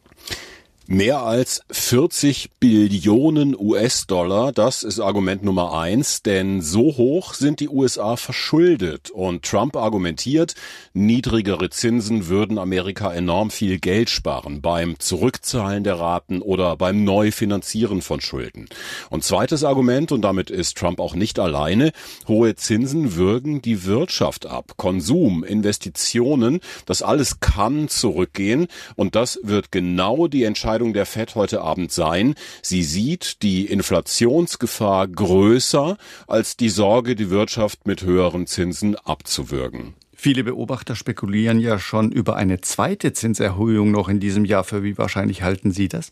Mehr als vierzig Billionen U S-Dollar, das ist Argument Nummer eins, denn so hoch sind die U S A verschuldet. Und Trump argumentiert, niedrigere Zinsen würden Amerika enorm viel Geld sparen beim Zurückzahlen der Raten oder beim Neufinanzieren von Schulden. Und zweites Argument, und damit ist Trump auch nicht alleine, hohe Zinsen würgen die Wirtschaft ab. Konsum, Investitionen, das alles kann zurückgehen und das wird genau die Entscheidung Entscheidung der Fed heute Abend sein. Sie sieht die Inflationsgefahr größer als die Sorge, die Wirtschaft mit höheren Zinsen abzuwürgen. Viele Beobachter spekulieren ja schon über eine zweite Zinserhöhung noch in diesem Jahr. Für wie wahrscheinlich halten Sie das?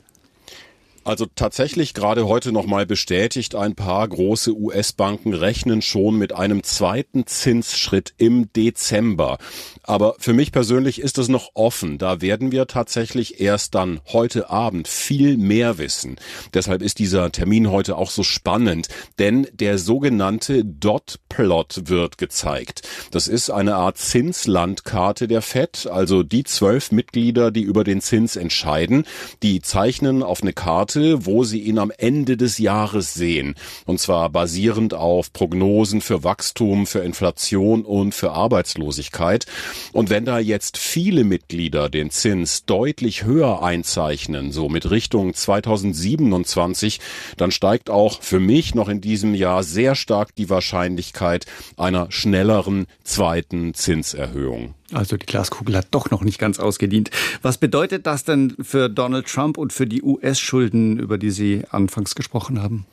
Also tatsächlich gerade heute nochmal bestätigt, ein paar große U S-Banken rechnen schon mit einem zweiten Zinsschritt im Dezember. Aber für mich persönlich ist es noch offen. Da werden wir tatsächlich erst dann heute Abend viel mehr wissen. Deshalb ist dieser Termin heute auch so spannend, denn der sogenannte Dot-Plot wird gezeigt. Das ist eine Art Zinslandkarte der Fed, also die zwölf Mitglieder, die über den Zins entscheiden, die zeichnen auf eine Karte, wo sie ihn am Ende des Jahres sehen. Und zwar basierend auf Prognosen für Wachstum, für Inflation und für Arbeitslosigkeit. Und wenn da jetzt viele Mitglieder den Zins deutlich höher einzeichnen, so mit Richtung zweitausendsiebenundzwanzig, dann steigt auch für mich noch in diesem Jahr sehr stark die Wahrscheinlichkeit einer schnelleren zweiten Zinserhöhung. Also die Glaskugel hat doch noch nicht ganz ausgedient. Was bedeutet das denn für Donald Trump und für die U S-Schulden, über die Sie anfangs gesprochen haben?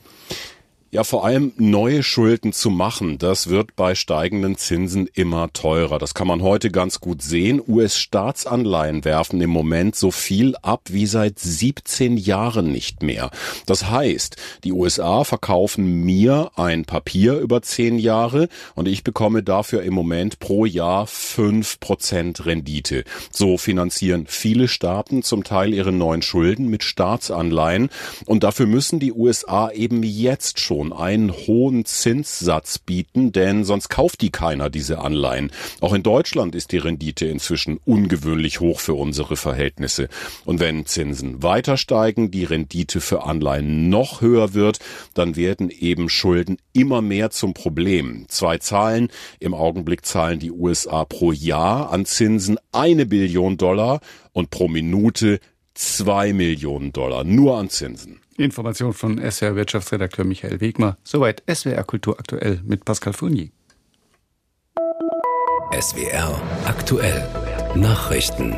Ja, vor allem neue Schulden zu machen, das wird bei steigenden Zinsen immer teurer. Das kann man heute ganz gut sehen. U S-Staatsanleihen werfen im Moment so viel ab wie seit siebzehn Jahren nicht mehr. Das heißt, die U S A verkaufen mir ein Papier über zehn Jahre und ich bekomme dafür im Moment pro Jahr fünf Prozent Rendite. So finanzieren viele Staaten zum Teil ihre neuen Schulden mit Staatsanleihen und dafür müssen die U S A eben jetzt schon einen hohen Zinssatz bieten, denn sonst kauft die keiner, diese Anleihen. Auch in Deutschland ist die Rendite inzwischen ungewöhnlich hoch für unsere Verhältnisse. Und wenn Zinsen weiter steigen, die Rendite für Anleihen noch höher wird, dann werden eben Schulden immer mehr zum Problem. Zwei Zahlen. Im Augenblick zahlen die U S A pro Jahr an Zinsen eine Billion Dollar und pro Minute zwei Millionen Dollar. Nur an Zinsen. Information von S W R-Wirtschaftsredakteur Michael Wegmer. Soweit S W R Kultur aktuell mit Pascal Fournier. S W R aktuell Nachrichten.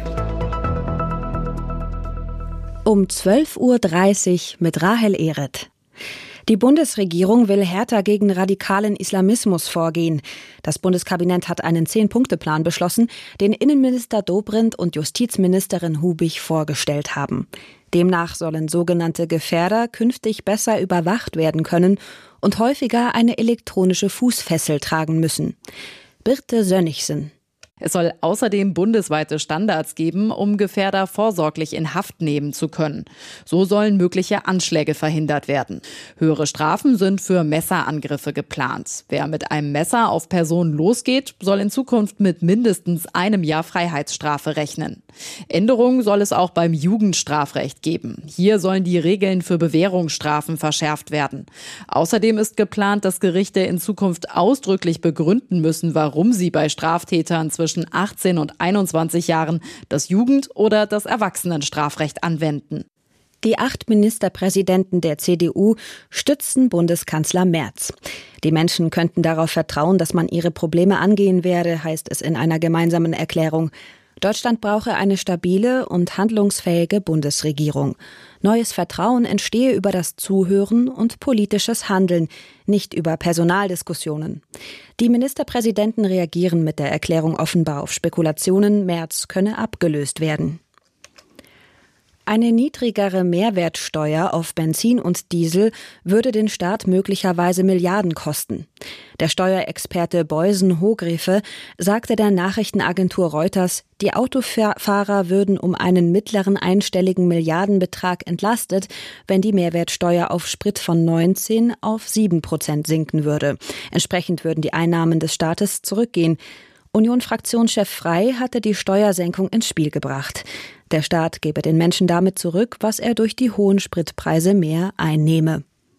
Um zwölf Uhr dreißig mit Rahel Ehret. Die Bundesregierung will härter gegen radikalen Islamismus vorgehen. Das Bundeskabinett hat einen Zehn-Punkte-Plan beschlossen, den Innenminister Dobrindt und Justizministerin Hubich vorgestellt haben. Demnach sollen sogenannte Gefährder künftig besser überwacht werden können und häufiger eine elektronische Fußfessel tragen müssen. Birte Sönnigsen. Es soll außerdem bundesweite Standards geben, um Gefährder vorsorglich in Haft nehmen zu können. So sollen mögliche Anschläge verhindert werden. Höhere Strafen sind für Messerangriffe geplant. Wer mit einem Messer auf Personen losgeht, soll in Zukunft mit mindestens einem Jahr Freiheitsstrafe rechnen. Änderungen soll es auch beim Jugendstrafrecht geben. Hier sollen die Regeln für Bewährungsstrafen verschärft werden. Außerdem ist geplant, dass Gerichte in Zukunft ausdrücklich begründen müssen, warum sie bei Straftätern zwischen zwischen achtzehn und einundzwanzig Jahren das Jugend- oder das Erwachsenenstrafrecht anwenden. Die acht Ministerpräsidenten der C D U stützen Bundeskanzler Merz. Die Menschen könnten darauf vertrauen, dass man ihre Probleme angehen werde, heißt es in einer gemeinsamen Erklärung. Deutschland brauche eine stabile und handlungsfähige Bundesregierung. Neues Vertrauen entstehe über das Zuhören und politisches Handeln, nicht über Personaldiskussionen. Die Ministerpräsidenten reagieren mit der Erklärung offenbar auf Spekulationen, Merz könne abgelöst werden. Eine niedrigere Mehrwertsteuer auf Benzin und Diesel würde den Staat möglicherweise Milliarden kosten. Der Steuerexperte Beusen-Hogrefe sagte der Nachrichtenagentur Reuters, die Autofahrer würden um einen mittleren einstelligen Milliardenbetrag entlastet, wenn die Mehrwertsteuer auf Sprit von neunzehn auf sieben Prozent sinken würde. Entsprechend würden die Einnahmen des Staates zurückgehen. Union-Fraktionschef Frey hatte die Steuersenkung ins Spiel gebracht. Der Staat gebe den Menschen damit zurück, was er durch die hohen Spritpreise mehr einnehme.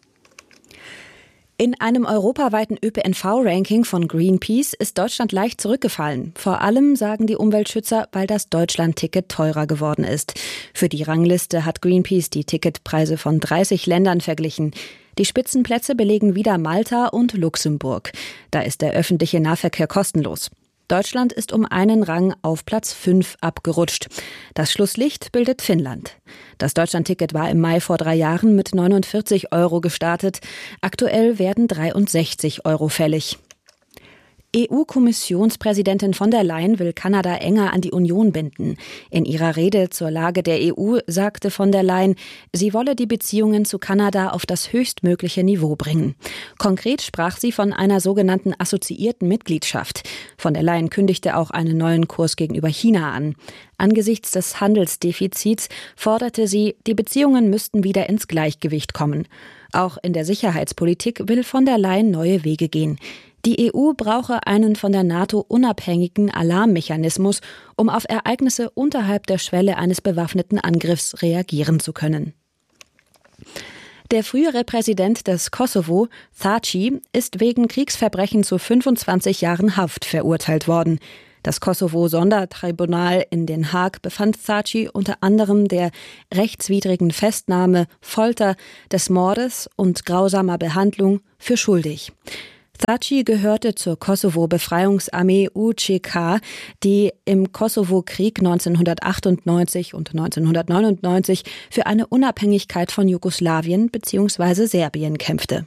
In einem europaweiten Ö P N V-Ranking von Greenpeace ist Deutschland leicht zurückgefallen. Vor allem, sagen die Umweltschützer, weil das Deutschland-Ticket teurer geworden ist. Für die Rangliste hat Greenpeace die Ticketpreise von dreißig Ländern verglichen. Die Spitzenplätze belegen wieder Malta und Luxemburg. Da ist der öffentliche Nahverkehr kostenlos. Deutschland ist um einen Rang auf Platz fünf abgerutscht. Das Schlusslicht bildet Finnland. Das Deutschlandticket war im Mai vor drei Jahren mit neunundvierzig Euro gestartet. Aktuell werden dreiundsechzig Euro fällig. E U-Kommissionspräsidentin von der Leyen will Kanada enger an die Union binden. In ihrer Rede zur Lage der E U sagte von der Leyen, sie wolle die Beziehungen zu Kanada auf das höchstmögliche Niveau bringen. Konkret sprach sie von einer sogenannten assoziierten Mitgliedschaft. Von der Leyen kündigte auch einen neuen Kurs gegenüber China an. Angesichts des Handelsdefizits forderte sie, die Beziehungen müssten wieder ins Gleichgewicht kommen. Auch in der Sicherheitspolitik will von der Leyen neue Wege gehen. Die E U brauche einen von der NATO unabhängigen Alarmmechanismus, um auf Ereignisse unterhalb der Schwelle eines bewaffneten Angriffs reagieren zu können. Der frühere Präsident des Kosovo, Thaci, ist wegen Kriegsverbrechen zu fünfundzwanzig Jahren Haft verurteilt worden. Das Kosovo-Sondertribunal in Den Haag befand Thaci unter anderem der rechtswidrigen Festnahme, Folter, des Mordes und grausamer Behandlung für schuldig. Thaci gehörte zur Kosovo-Befreiungsarmee U C K, die im Kosovo-Krieg neunzehnhundertachtundneunzig und neunzehnhundertneunundneunzig für eine Unabhängigkeit von Jugoslawien bzw. Serbien kämpfte.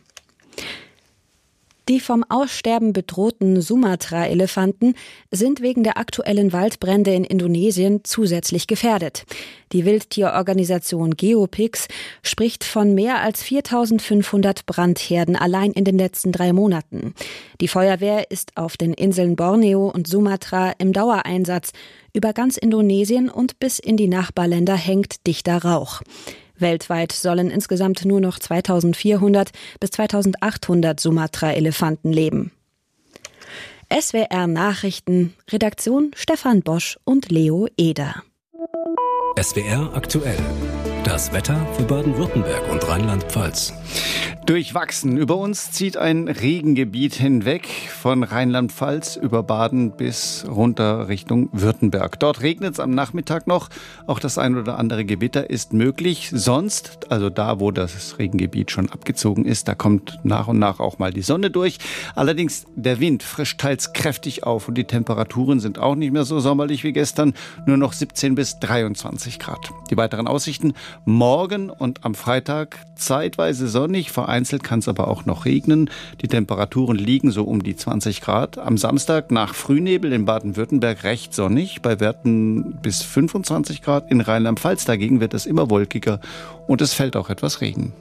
Die vom Aussterben bedrohten Sumatra-Elefanten sind wegen der aktuellen Waldbrände in Indonesien zusätzlich gefährdet. Die Wildtierorganisation Geopix spricht von mehr als viertausendfünfhundert Brandherden allein in den letzten drei Monaten. Die Feuerwehr ist auf den Inseln Borneo und Sumatra im Dauereinsatz. Über ganz Indonesien und bis in die Nachbarländer hängt dichter Rauch. Weltweit sollen insgesamt nur noch zweitausendvierhundert bis zweitausendachthundert Sumatra-Elefanten leben. S W R Nachrichten, Redaktion Stefan Bosch und Leo Eder. S W R aktuell. Das Wetter für Baden-Württemberg und Rheinland-Pfalz. Durchwachsen. Über uns zieht ein Regengebiet hinweg von Rheinland-Pfalz über Baden bis runter Richtung Württemberg. Dort regnet es am Nachmittag noch. Auch das ein oder andere Gewitter ist möglich. Sonst, also da, wo das Regengebiet schon abgezogen ist, da kommt nach und nach auch mal die Sonne durch. Allerdings der Wind frischt teils kräftig auf und die Temperaturen sind auch nicht mehr so sommerlich wie gestern. Nur noch siebzehn bis dreiundzwanzig Grad. Die weiteren Aussichten: morgen und am Freitag zeitweise sonnig, vereinzelt kann es aber auch noch regnen. Die Temperaturen liegen so um die zwanzig Grad. Am Samstag nach Frühnebel in Baden-Württemberg recht sonnig, bei Werten bis fünfundzwanzig Grad. In Rheinland-Pfalz dagegen wird es immer wolkiger und es fällt auch etwas Regen.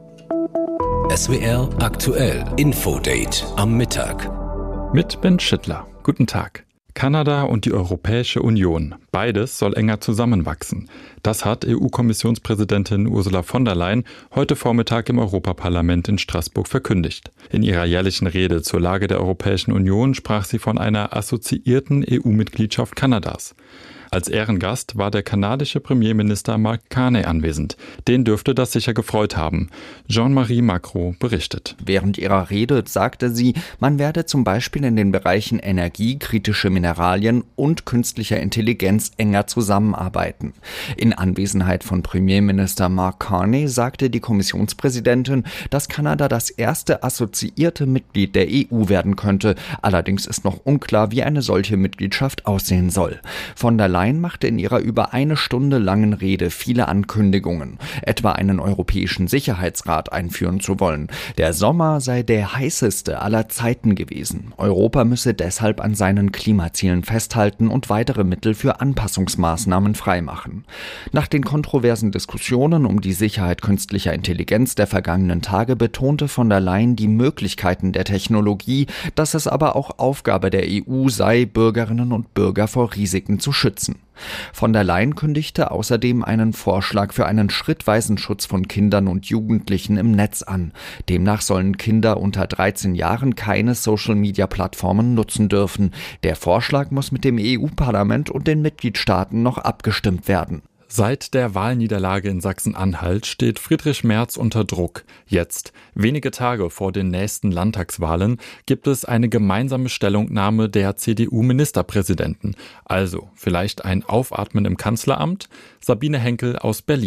S W R aktuell Infodate am Mittag. Mit Ben Schittler. Guten Tag. Kanada und die Europäische Union. Beides soll enger zusammenwachsen. Das hat E U-Kommissionspräsidentin Ursula von der Leyen heute Vormittag im Europaparlament in Straßburg verkündigt. In ihrer jährlichen Rede zur Lage der Europäischen Union sprach sie von einer assoziierten E U-Mitgliedschaft Kanadas. Als Ehrengast war der kanadische Premierminister Mark Carney anwesend. Den dürfte das sicher gefreut haben. Jean-Marie Macron berichtet. Während ihrer Rede sagte sie, man werde zum Beispiel in den Bereichen Energie, kritische Mineralien und künstlicher Intelligenz enger zusammenarbeiten. In Anwesenheit von Premierminister Mark Carney sagte die Kommissionspräsidentin, dass Kanada das erste assoziierte Mitglied der E U werden könnte. Allerdings ist noch unklar, wie eine solche Mitgliedschaft aussehen soll. Von der Leyen machte in ihrer über eine Stunde langen Rede viele Ankündigungen, etwa einen europäischen Sicherheitsrat einführen zu wollen. Der Sommer sei der heißeste aller Zeiten gewesen. Europa müsse deshalb an seinen Klimazielen festhalten und weitere Mittel für Anpassungsmaßnahmen freimachen. Nach den kontroversen Diskussionen um die Sicherheit künstlicher Intelligenz der vergangenen Tage betonte von der Leyen die Möglichkeiten der Technologie, dass es aber auch Aufgabe der E U sei, Bürgerinnen und Bürger vor Risiken zu schützen. Von der Leyen kündigte außerdem einen Vorschlag für einen schrittweisen Schutz von Kindern und Jugendlichen im Netz an. Demnach sollen Kinder unter dreizehn Jahren keine Social-Media-Plattformen nutzen dürfen. Der Vorschlag muss mit dem E U-Parlament und den Mitgliedstaaten noch abgestimmt werden. Seit der Wahlniederlage in Sachsen-Anhalt steht Friedrich Merz unter Druck. Jetzt, wenige Tage vor den nächsten Landtagswahlen, gibt es eine gemeinsame Stellungnahme der C D U-Ministerpräsidenten. Also vielleicht ein Aufatmen im Kanzleramt? Sabine Henkel aus Berlin.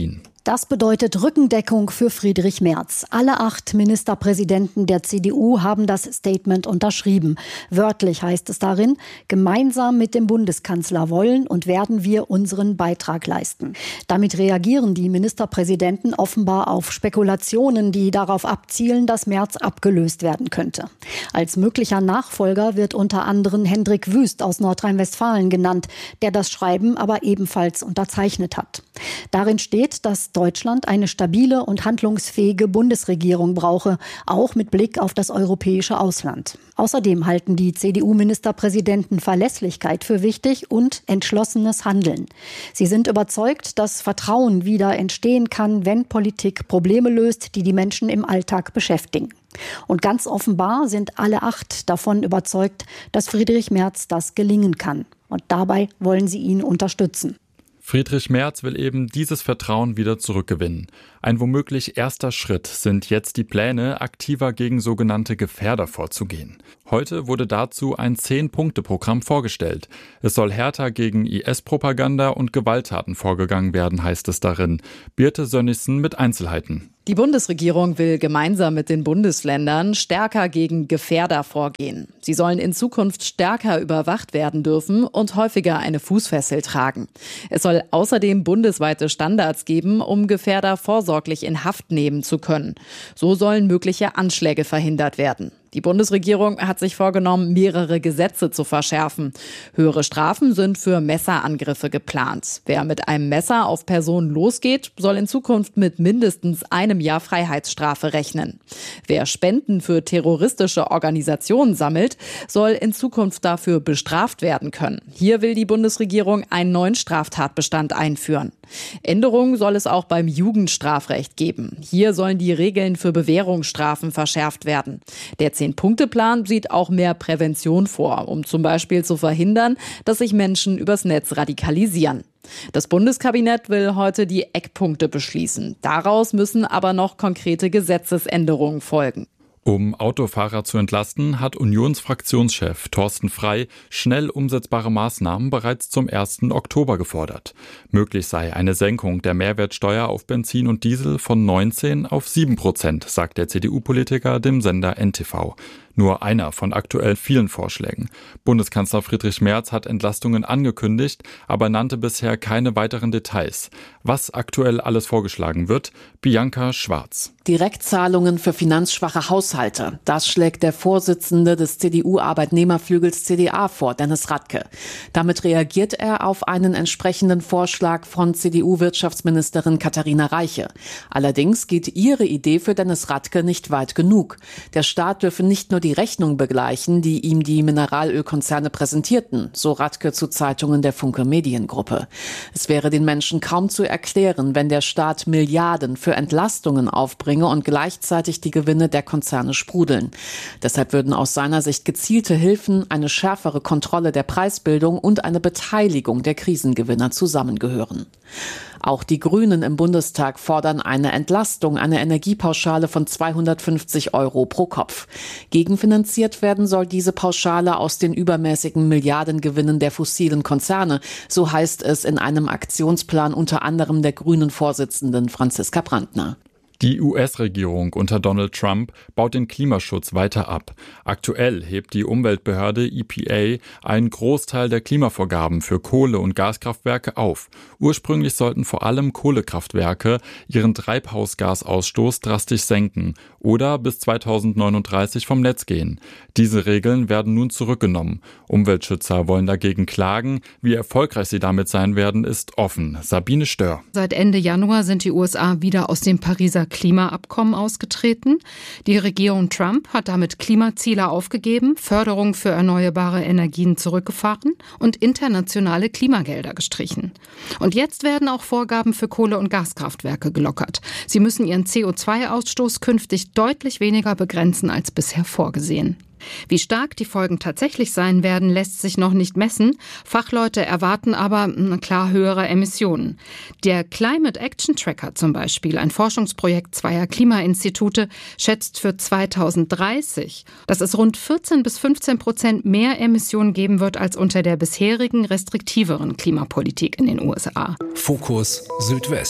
Das bedeutet Rückendeckung für Friedrich Merz. Alle acht Ministerpräsidenten der C D U haben das Statement unterschrieben. Wörtlich heißt es darin, gemeinsam mit dem Bundeskanzler wollen und werden wir unseren Beitrag leisten. Damit reagieren die Ministerpräsidenten offenbar auf Spekulationen, die darauf abzielen, dass Merz abgelöst werden könnte. Als möglicher Nachfolger wird unter anderem Hendrik Wüst aus Nordrhein-Westfalen genannt, der das Schreiben aber ebenfalls unterzeichnet hat. Darin steht, dass Deutschland eine stabile und handlungsfähige Bundesregierung brauche, auch mit Blick auf das europäische Ausland. Außerdem halten die C D U-Ministerpräsidenten Verlässlichkeit für wichtig und entschlossenes Handeln. Sie sind überzeugt, dass Vertrauen wieder entstehen kann, wenn Politik Probleme löst, die die Menschen im Alltag beschäftigen. Und ganz offenbar sind alle acht davon überzeugt, dass Friedrich Merz das gelingen kann. Und dabei wollen sie ihn unterstützen. Friedrich Merz will eben dieses Vertrauen wieder zurückgewinnen. Ein womöglich erster Schritt sind jetzt die Pläne, aktiver gegen sogenannte Gefährder vorzugehen. Heute wurde dazu ein Zehn-Punkte-Programm vorgestellt. Es soll härter gegen I S-Propaganda und Gewalttaten vorgegangen werden, heißt es darin. Birte Sönnigsen mit Einzelheiten. Die Bundesregierung will gemeinsam mit den Bundesländern stärker gegen Gefährder vorgehen. Sie sollen in Zukunft stärker überwacht werden dürfen und häufiger eine Fußfessel tragen. Es soll außerdem bundesweite Standards geben, um Gefährder vorsorglich in Haft nehmen zu können. So sollen mögliche Anschläge verhindert werden. Die Bundesregierung hat sich vorgenommen, mehrere Gesetze zu verschärfen. Höhere Strafen sind für Messerangriffe geplant. Wer mit einem Messer auf Personen losgeht, soll in Zukunft mit mindestens einem Jahr Freiheitsstrafe rechnen. Wer Spenden für terroristische Organisationen sammelt, soll in Zukunft dafür bestraft werden können. Hier will die Bundesregierung einen neuen Straftatbestand einführen. Änderungen soll es auch beim Jugendstrafrecht geben. Hier sollen die Regeln für Bewährungsstrafen verschärft werden. Der Zehn-Punkte-Plan sieht auch mehr Prävention vor, um zum Beispiel zu verhindern, dass sich Menschen übers Netz radikalisieren. Das Bundeskabinett will heute die Eckpunkte beschließen. Daraus müssen aber noch konkrete Gesetzesänderungen folgen. Um Autofahrer zu entlasten, hat Unionsfraktionschef Thorsten Frey schnell umsetzbare Maßnahmen bereits zum ersten Oktober gefordert. Möglich sei eine Senkung der Mehrwertsteuer auf Benzin und Diesel von neunzehn auf sieben Prozent, sagt der C D U-Politiker dem Sender N T V. Nur einer von aktuell vielen Vorschlägen. Bundeskanzler Friedrich Merz hat Entlastungen angekündigt, aber nannte bisher keine weiteren Details. Was aktuell alles vorgeschlagen wird, Bianca Schwarz. Direktzahlungen für finanzschwache Haushalte. Das schlägt der Vorsitzende des C D U-Arbeitnehmerflügels C D A vor, Dennis Radke. Damit reagiert er auf einen entsprechenden Vorschlag von C D U-Wirtschaftsministerin Katharina Reiche. Allerdings geht ihre Idee für Dennis Radke nicht weit genug. Der Staat dürfe nicht nur die Rechnung begleichen, die ihm die Mineralölkonzerne präsentierten, so Radke zu Zeitungen der Funke Mediengruppe. Es wäre den Menschen kaum zu erklären, wenn der Staat Milliarden für Entlastungen aufbringe und gleichzeitig die Gewinne der Konzerne sprudeln. Deshalb würden aus seiner Sicht gezielte Hilfen, eine schärfere Kontrolle der Preisbildung und eine Beteiligung der Krisengewinner zusammengehören. Auch die Grünen im Bundestag fordern eine Entlastung, eine Energiepauschale von zweihundertfünfzig Euro pro Kopf. Gegenfinanziert werden soll diese Pauschale aus den übermäßigen Milliardengewinnen der fossilen Konzerne, so heißt es in einem Aktionsplan unter anderem der Grünen-Vorsitzenden Franziska Brandner. Die U S-Regierung unter Donald Trump baut den Klimaschutz weiter ab. Aktuell hebt die Umweltbehörde E P A einen Großteil der Klimavorgaben für Kohle- und Gaskraftwerke auf. Ursprünglich sollten vor allem Kohlekraftwerke ihren Treibhausgasausstoß drastisch senken oder bis zweitausendneununddreißig vom Netz gehen. Diese Regeln werden nun zurückgenommen. Umweltschützer wollen dagegen klagen. Wie erfolgreich sie damit sein werden, ist offen. Sabine Stör. Seit Ende Januar sind die U S A wieder aus dem Pariser Klimaabkommen ausgetreten. Die Regierung Trump hat damit Klimaziele aufgegeben, Förderung für erneuerbare Energien zurückgefahren und internationale Klimagelder gestrichen. Und jetzt werden auch Vorgaben für Kohle- und Gaskraftwerke gelockert. Sie müssen ihren C O zwei Ausstoß künftig deutlich weniger begrenzen als bisher vorgesehen. Wie stark die Folgen tatsächlich sein werden, lässt sich noch nicht messen. Fachleute erwarten aber klar höhere Emissionen. Der Climate Action Tracker zum Beispiel, ein Forschungsprojekt zweier Klimainstitute, schätzt für zweitausenddreißig, dass es rund vierzehn bis fünfzehn Prozent mehr Emissionen geben wird als unter der bisherigen restriktiveren Klimapolitik in den U S A. Fokus Südwest.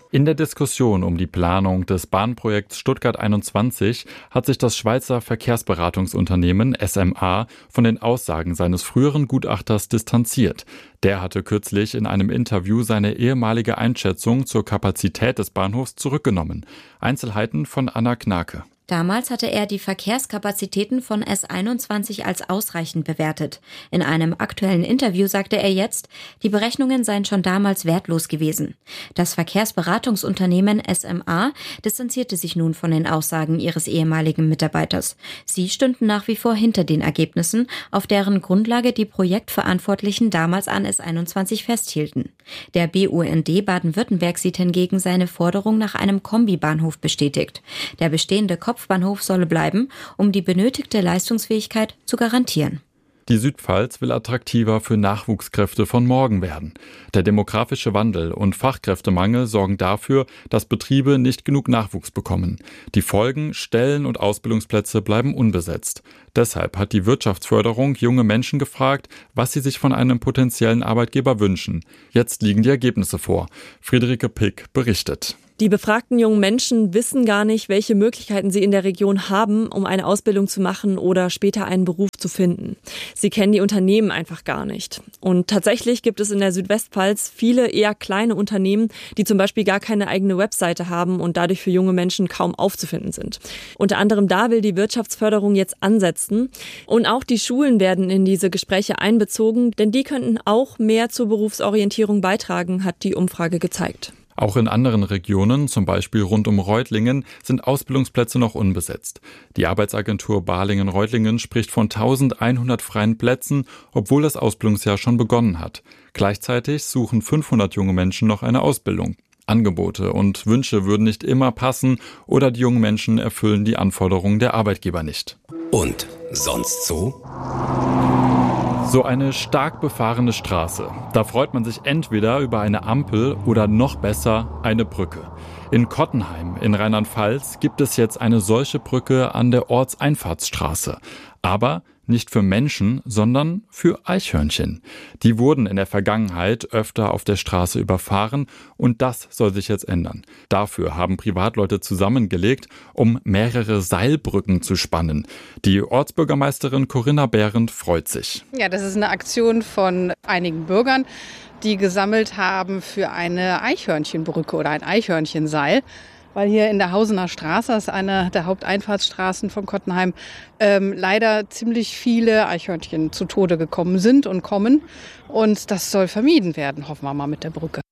In der Diskussion um die Planung des Bahnprojekts Stuttgart einundzwanzig hat sich das Schweizer Verkehrsberatungsunternehmen S M A von den Aussagen seines früheren Gutachters distanziert. Der hatte kürzlich in einem Interview seine ehemalige Einschätzung zur Kapazität des Bahnhofs zurückgenommen. Einzelheiten von Anna Knake. Damals hatte er die Verkehrskapazitäten von S einundzwanzig als ausreichend bewertet. In einem aktuellen Interview sagte er jetzt, die Berechnungen seien schon damals wertlos gewesen. Das Verkehrsberatungsunternehmen S M A distanzierte sich nun von den Aussagen ihres ehemaligen Mitarbeiters. Sie stünden nach wie vor hinter den Ergebnissen, auf deren Grundlage die Projektverantwortlichen damals an S einundzwanzig festhielten. Der B U N D Baden-Württemberg sieht hingegen seine Forderung nach einem Kombibahnhof bestätigt. Der bestehende Kopf Bahnhof solle bleiben, um die benötigte Leistungsfähigkeit zu garantieren. Die Südpfalz will attraktiver für Nachwuchskräfte von morgen werden. Der demografische Wandel und Fachkräftemangel sorgen dafür, dass Betriebe nicht genug Nachwuchs bekommen. Die Folgen, Stellen und Ausbildungsplätze bleiben unbesetzt. Deshalb hat die Wirtschaftsförderung junge Menschen gefragt, was sie sich von einem potenziellen Arbeitgeber wünschen. Jetzt liegen die Ergebnisse vor. Friederike Pick berichtet. Die befragten jungen Menschen wissen gar nicht, welche Möglichkeiten sie in der Region haben, um eine Ausbildung zu machen oder später einen Beruf zu finden. Sie kennen die Unternehmen einfach gar nicht. Und tatsächlich gibt es in der Südwestpfalz viele eher kleine Unternehmen, die zum Beispiel gar keine eigene Webseite haben und dadurch für junge Menschen kaum aufzufinden sind. Unter anderem da will die Wirtschaftsförderung jetzt ansetzen. Und auch die Schulen werden in diese Gespräche einbezogen, denn die könnten auch mehr zur Berufsorientierung beitragen, hat die Umfrage gezeigt. Auch in anderen Regionen, zum Beispiel rund um Reutlingen, sind Ausbildungsplätze noch unbesetzt. Die Arbeitsagentur Balingen-Reutlingen spricht von eintausendeinhundert freien Plätzen, obwohl das Ausbildungsjahr schon begonnen hat. Gleichzeitig suchen fünfhundert junge Menschen noch eine Ausbildung. Angebote und Wünsche würden nicht immer passen oder die jungen Menschen erfüllen die Anforderungen der Arbeitgeber nicht. Und sonst so? So eine stark befahrene Straße. Da freut man sich entweder über eine Ampel oder noch besser eine Brücke. In Kottenheim in Rheinland-Pfalz gibt es jetzt eine solche Brücke an der Ortseinfahrtsstraße. Aber nicht für Menschen, sondern für Eichhörnchen. Die wurden in der Vergangenheit öfter auf der Straße überfahren und das soll sich jetzt ändern. Dafür haben Privatleute zusammengelegt, um mehrere Seilbrücken zu spannen. Die Ortsbürgermeisterin Corinna Behrendt freut sich. Ja, das ist eine Aktion von einigen Bürgern, die gesammelt haben für eine Eichhörnchenbrücke oder ein Eichhörnchenseil. Weil hier in der Hausener Straße, das ist eine der Haupteinfahrtsstraßen von Kottenheim, ähm, leider ziemlich viele Eichhörnchen zu Tode gekommen sind und kommen. Und das soll vermieden werden, hoffen wir mal mit der Brücke.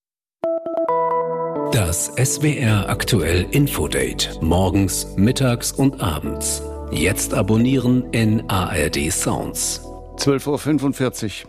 Das S W R aktuell Infodate. Morgens, mittags und abends. Jetzt abonnieren in A R D Sounds. zwölf Uhr fünfundvierzig.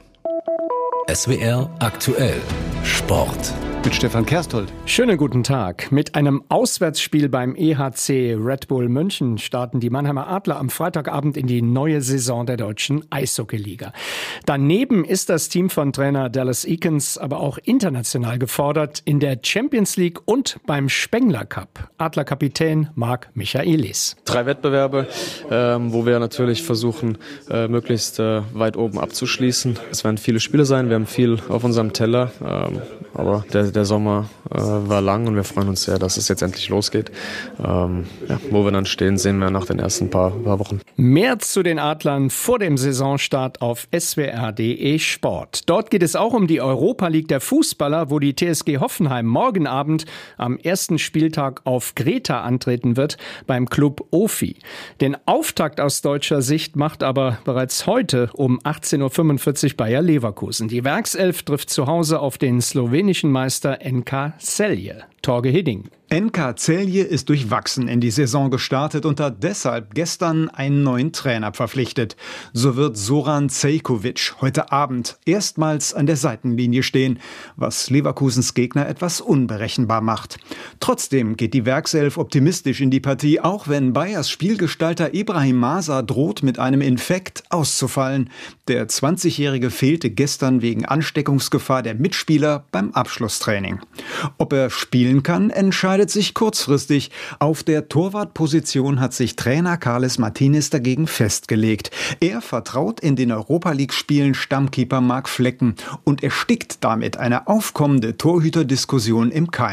S W R aktuell Sport. Mit Stefan Kersthold. Schönen guten Tag. Mit einem Auswärtsspiel beim E H C Red Bull München starten die Mannheimer Adler am Freitagabend in die neue Saison der deutschen Eishockeyliga. Daneben ist das Team von Trainer Dallas Eakins aber auch international gefordert in der Champions League und beim Spengler Cup. Adlerkapitän Marc Michaelis. Drei Wettbewerbe, ähm, wo wir natürlich versuchen, äh, möglichst äh, weit oben abzuschließen. Es werden viele Spiele sein, wir haben viel auf unserem Teller, ähm, aber der Der Sommer äh, war lang und wir freuen uns sehr, dass es jetzt endlich losgeht. Ähm, ja, wo wir dann stehen, sehen wir nach den ersten paar, paar Wochen. Mehr zu den Adlern vor dem Saisonstart auf S W R punkt de Sport. Dort geht es auch um die Europa League der Fußballer, wo die T S G Hoffenheim morgen Abend am ersten Spieltag auf Greta antreten wird beim Club Ofi. Den Auftakt aus deutscher Sicht macht aber bereits heute um achtzehn Uhr fünfundvierzig Bayer Leverkusen. Die Werkself trifft zu Hause auf den slowenischen Meister N K Celje. Torge Hidding. N K Celje ist durchwachsen in die Saison gestartet und hat deshalb gestern einen neuen Trainer verpflichtet. So wird Zoran Cejkovic heute Abend erstmals an der Seitenlinie stehen, was Leverkusens Gegner etwas unberechenbar macht. Trotzdem geht die Werkself optimistisch in die Partie, auch wenn Bayers Spielgestalter Ibrahim Masa droht, mit einem Infekt auszufallen. Der zwanzigjährige fehlte gestern wegen Ansteckungsgefahr der Mitspieler beim Abschlusstraining. Ob er spielen kann, entscheidet sich kurzfristig. Auf der Torwartposition hat sich Trainer Carles Martinez dagegen festgelegt. Er vertraut in den Europa-League-Spielen Stammkeeper Marc Flecken und erstickt damit eine aufkommende Torhüterdiskussion im Keim.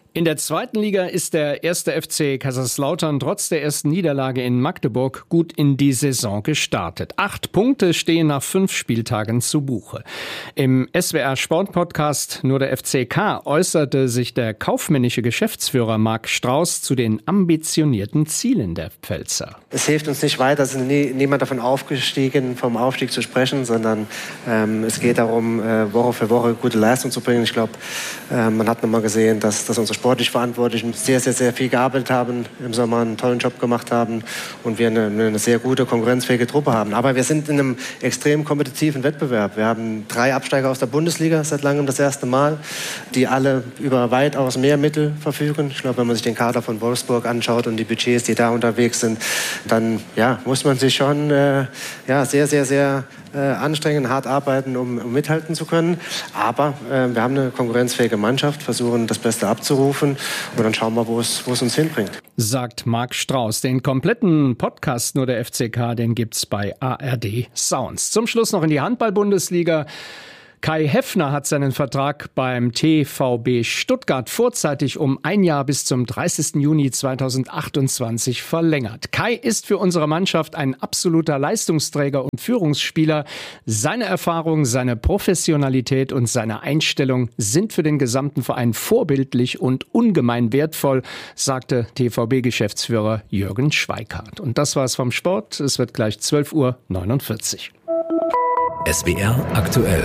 In der zweiten Liga ist der erste F C Kaiserslautern trotz der ersten Niederlage in Magdeburg gut in die Saison gestartet. Acht Punkte stehen nach fünf Spieltagen zu Buche. Im S W R Sportpodcast Nur der F C K äußerte sich der kaufmännische Geschäftsführer Marc Strauß zu den ambitionierten Zielen der Pfälzer. Es hilft uns nicht weiter, es ist nie, niemand davon aufgestiegen, vom Aufstieg zu sprechen, sondern ähm, es geht darum, äh, Woche für Woche gute Leistung zu bringen. Ich glaube, äh, man hat nochmal gesehen, dass, dass unsere sportlich Verantwortlichen sehr, sehr, sehr viel gearbeitet haben, im Sommer einen tollen Job gemacht haben und wir eine, eine sehr gute, konkurrenzfähige Truppe haben. Aber wir sind in einem extrem kompetitiven Wettbewerb. Wir haben drei Absteiger aus der Bundesliga seit langem das erste Mal, die alle über weitaus mehr Mittel verfügen. Ich glaube, wenn man sich den Kader von Wolfsburg anschaut und die Budgets, die da unterwegs sind, dann ja, muss man sich schon äh, ja, sehr, sehr, sehr äh, anstrengen, hart arbeiten, um, um mithalten zu können. Aber äh, wir haben eine konkurrenzfähige Mannschaft, versuchen das Beste abzurufen. Und dann schauen wir, wo es, wo es uns hinbringt. Sagt Marc Strauß. Den kompletten Podcast Nur der F C K, den gibt's bei A R D Sounds. Zum Schluss noch in die Handball-Bundesliga. Kai Heffner hat seinen Vertrag beim T V B Stuttgart vorzeitig um ein Jahr bis zum dreißigsten Juni zweitausendachtundzwanzig verlängert. Kai ist für unsere Mannschaft ein absoluter Leistungsträger und Führungsspieler. Seine Erfahrung, seine Professionalität und seine Einstellung sind für den gesamten Verein vorbildlich und ungemein wertvoll, sagte T V B-Geschäftsführer Jürgen Schweikart. Und das war's vom Sport. Es wird gleich zwölf Uhr neunundvierzig. S W R aktuell.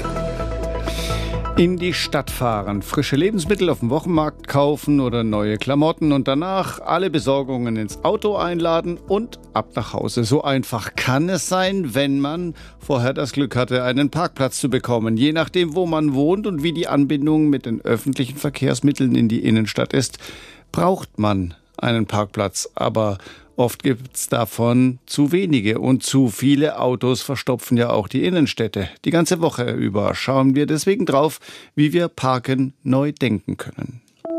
In die Stadt fahren, frische Lebensmittel auf dem Wochenmarkt kaufen oder neue Klamotten und danach alle Besorgungen ins Auto einladen und ab nach Hause. So einfach kann es sein, wenn man vorher das Glück hatte, einen Parkplatz zu bekommen. Je nachdem, wo man wohnt und wie die Anbindung mit den öffentlichen Verkehrsmitteln in die Innenstadt ist, braucht man einen Parkplatz. Aber oft gibt's davon zu wenige und zu viele Autos verstopfen ja auch die Innenstädte. Die ganze Woche über schauen wir deswegen drauf, wie wir Parken neu denken können.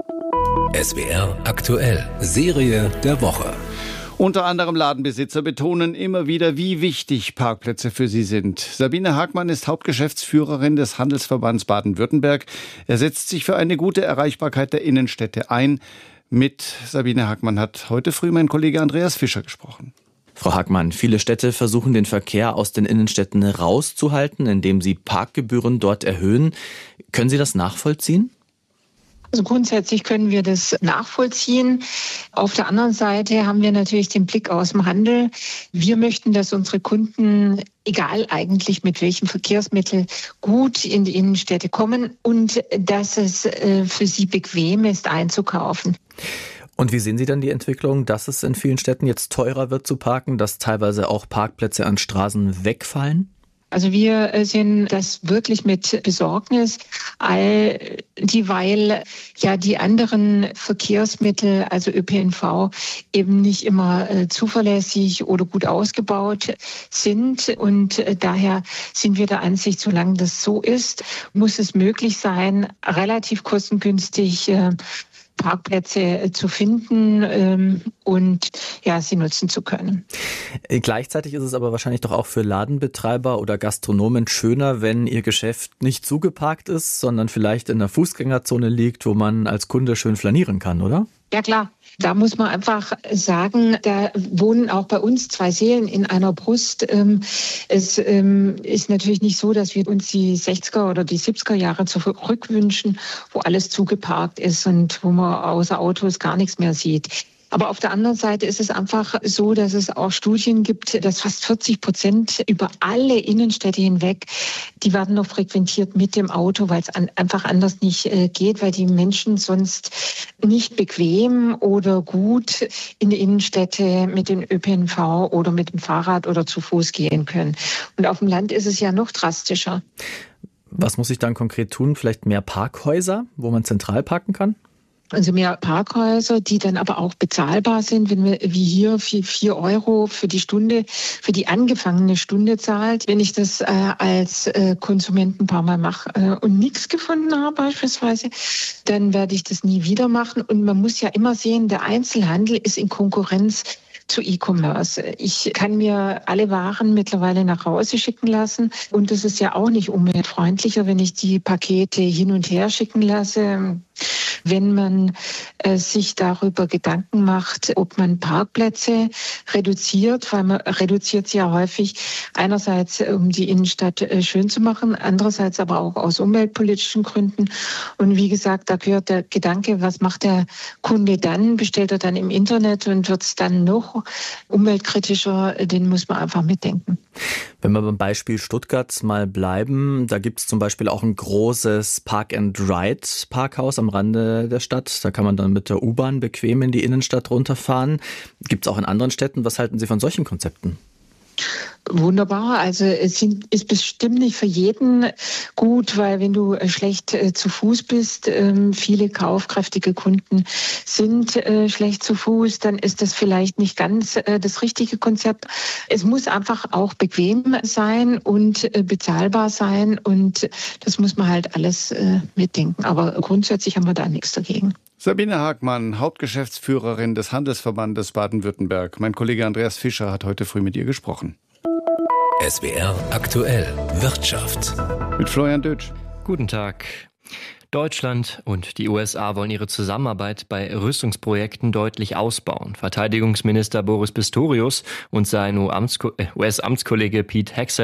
S W R aktuell. Serie der Woche. Unter anderem Ladenbesitzer betonen immer wieder, wie wichtig Parkplätze für sie sind. Sabine Hagmann ist Hauptgeschäftsführerin des Handelsverbands Baden-Württemberg. Er setzt sich für eine gute Erreichbarkeit der Innenstädte ein. Mit Sabine Hagmann hat heute früh mein Kollege Andreas Fischer gesprochen. Frau Hagmann, viele Städte versuchen den Verkehr aus den Innenstädten rauszuhalten, indem sie Parkgebühren dort erhöhen. Können Sie das nachvollziehen? Also grundsätzlich können wir das nachvollziehen. Auf der anderen Seite haben wir natürlich den Blick aus dem Handel. Wir möchten, dass unsere Kunden, egal eigentlich mit welchem Verkehrsmittel, gut in die Innenstädte kommen und dass es für sie bequem ist, einzukaufen. Und wie sehen Sie dann die Entwicklung, dass es in vielen Städten jetzt teurer wird zu parken, dass teilweise auch Parkplätze an Straßen wegfallen? Also wir sehen das wirklich mit Besorgnis, all dieweil ja die anderen Verkehrsmittel, also Ö P N V, eben nicht immer äh, zuverlässig oder gut ausgebaut sind. Und äh, daher sind wir der Ansicht, solange das so ist, muss es möglich sein, relativ kostengünstig äh, Parkplätze zu finden ähm, und ja, sie nutzen zu können. Gleichzeitig ist es aber wahrscheinlich doch auch für Ladenbetreiber oder Gastronomen schöner, wenn ihr Geschäft nicht zugeparkt ist, sondern vielleicht in einer Fußgängerzone liegt, wo man als Kunde schön flanieren kann, oder? Ja, klar. Da muss man einfach sagen, da wohnen auch bei uns zwei Seelen in einer Brust. Es ist natürlich nicht so, dass wir uns die sechziger oder die siebziger Jahre zurückwünschen, wo alles zugeparkt ist und wo man außer Autos gar nichts mehr sieht. Aber auf der anderen Seite ist es einfach so, dass es auch Studien gibt, dass fast vierzig Prozent über alle Innenstädte hinweg, die werden noch frequentiert mit dem Auto, weil es an, einfach anders nicht äh, geht, weil die Menschen sonst nicht bequem oder gut in die Innenstädte mit dem Ö P N V oder mit dem Fahrrad oder zu Fuß gehen können. Und auf dem Land ist es ja noch drastischer. Was muss ich dann konkret tun? Vielleicht mehr Parkhäuser, wo man zentral parken kann? Also mehr Parkhäuser, die dann aber auch bezahlbar sind, wenn wir wie hier vier Euro für die Stunde, für die angefangene Stunde zahlt. Wenn ich das äh, als äh, Konsument ein paar Mal mache äh, und nichts gefunden habe beispielsweise, dann werde ich das nie wieder machen. Und man muss ja immer sehen, der Einzelhandel ist in Konkurrenz zu E-Commerce. Ich kann mir alle Waren mittlerweile nach Hause schicken lassen und das ist ja auch nicht umweltfreundlicher, wenn ich die Pakete hin und her schicken lasse. wenn man äh, sich darüber Gedanken macht, ob man Parkplätze reduziert, weil man reduziert sie ja häufig einerseits, um die Innenstadt äh, schön zu machen, andererseits aber auch aus umweltpolitischen Gründen. Und wie gesagt, da gehört der Gedanke, was macht der Kunde dann? Bestellt er dann im Internet und wird es dann noch umweltkritischer? Den muss man einfach mitdenken. Wenn wir beim Beispiel Stuttgart mal bleiben, da gibt es zum Beispiel auch ein großes Park-and-Ride-Parkhaus am Rande der Stadt. Da kann man dann mit der U-Bahn bequem in die Innenstadt runterfahren. Gibt es auch in anderen Städten. Was halten Sie von solchen Konzepten? Wunderbar. Also es sind, ist bestimmt nicht für jeden gut, weil wenn du schlecht äh, zu Fuß bist, ähm, viele kaufkräftige Kunden sind äh, schlecht zu Fuß, dann ist das vielleicht nicht ganz äh, das richtige Konzept. Es muss einfach auch bequem sein und äh, bezahlbar sein und das muss man halt alles äh, mitdenken. Aber grundsätzlich haben wir da nichts dagegen. Sabine Hagmann, Hauptgeschäftsführerin des Handelsverbandes Baden-Württemberg. Mein Kollege Andreas Fischer hat heute früh mit ihr gesprochen. S W R aktuell Wirtschaft. Mit Florian Dötsch. Guten Tag. Deutschland und die U S A wollen ihre Zusammenarbeit bei Rüstungsprojekten deutlich ausbauen. Verteidigungsminister Boris Pistorius und sein U S-Amtskollege Pete Hegseth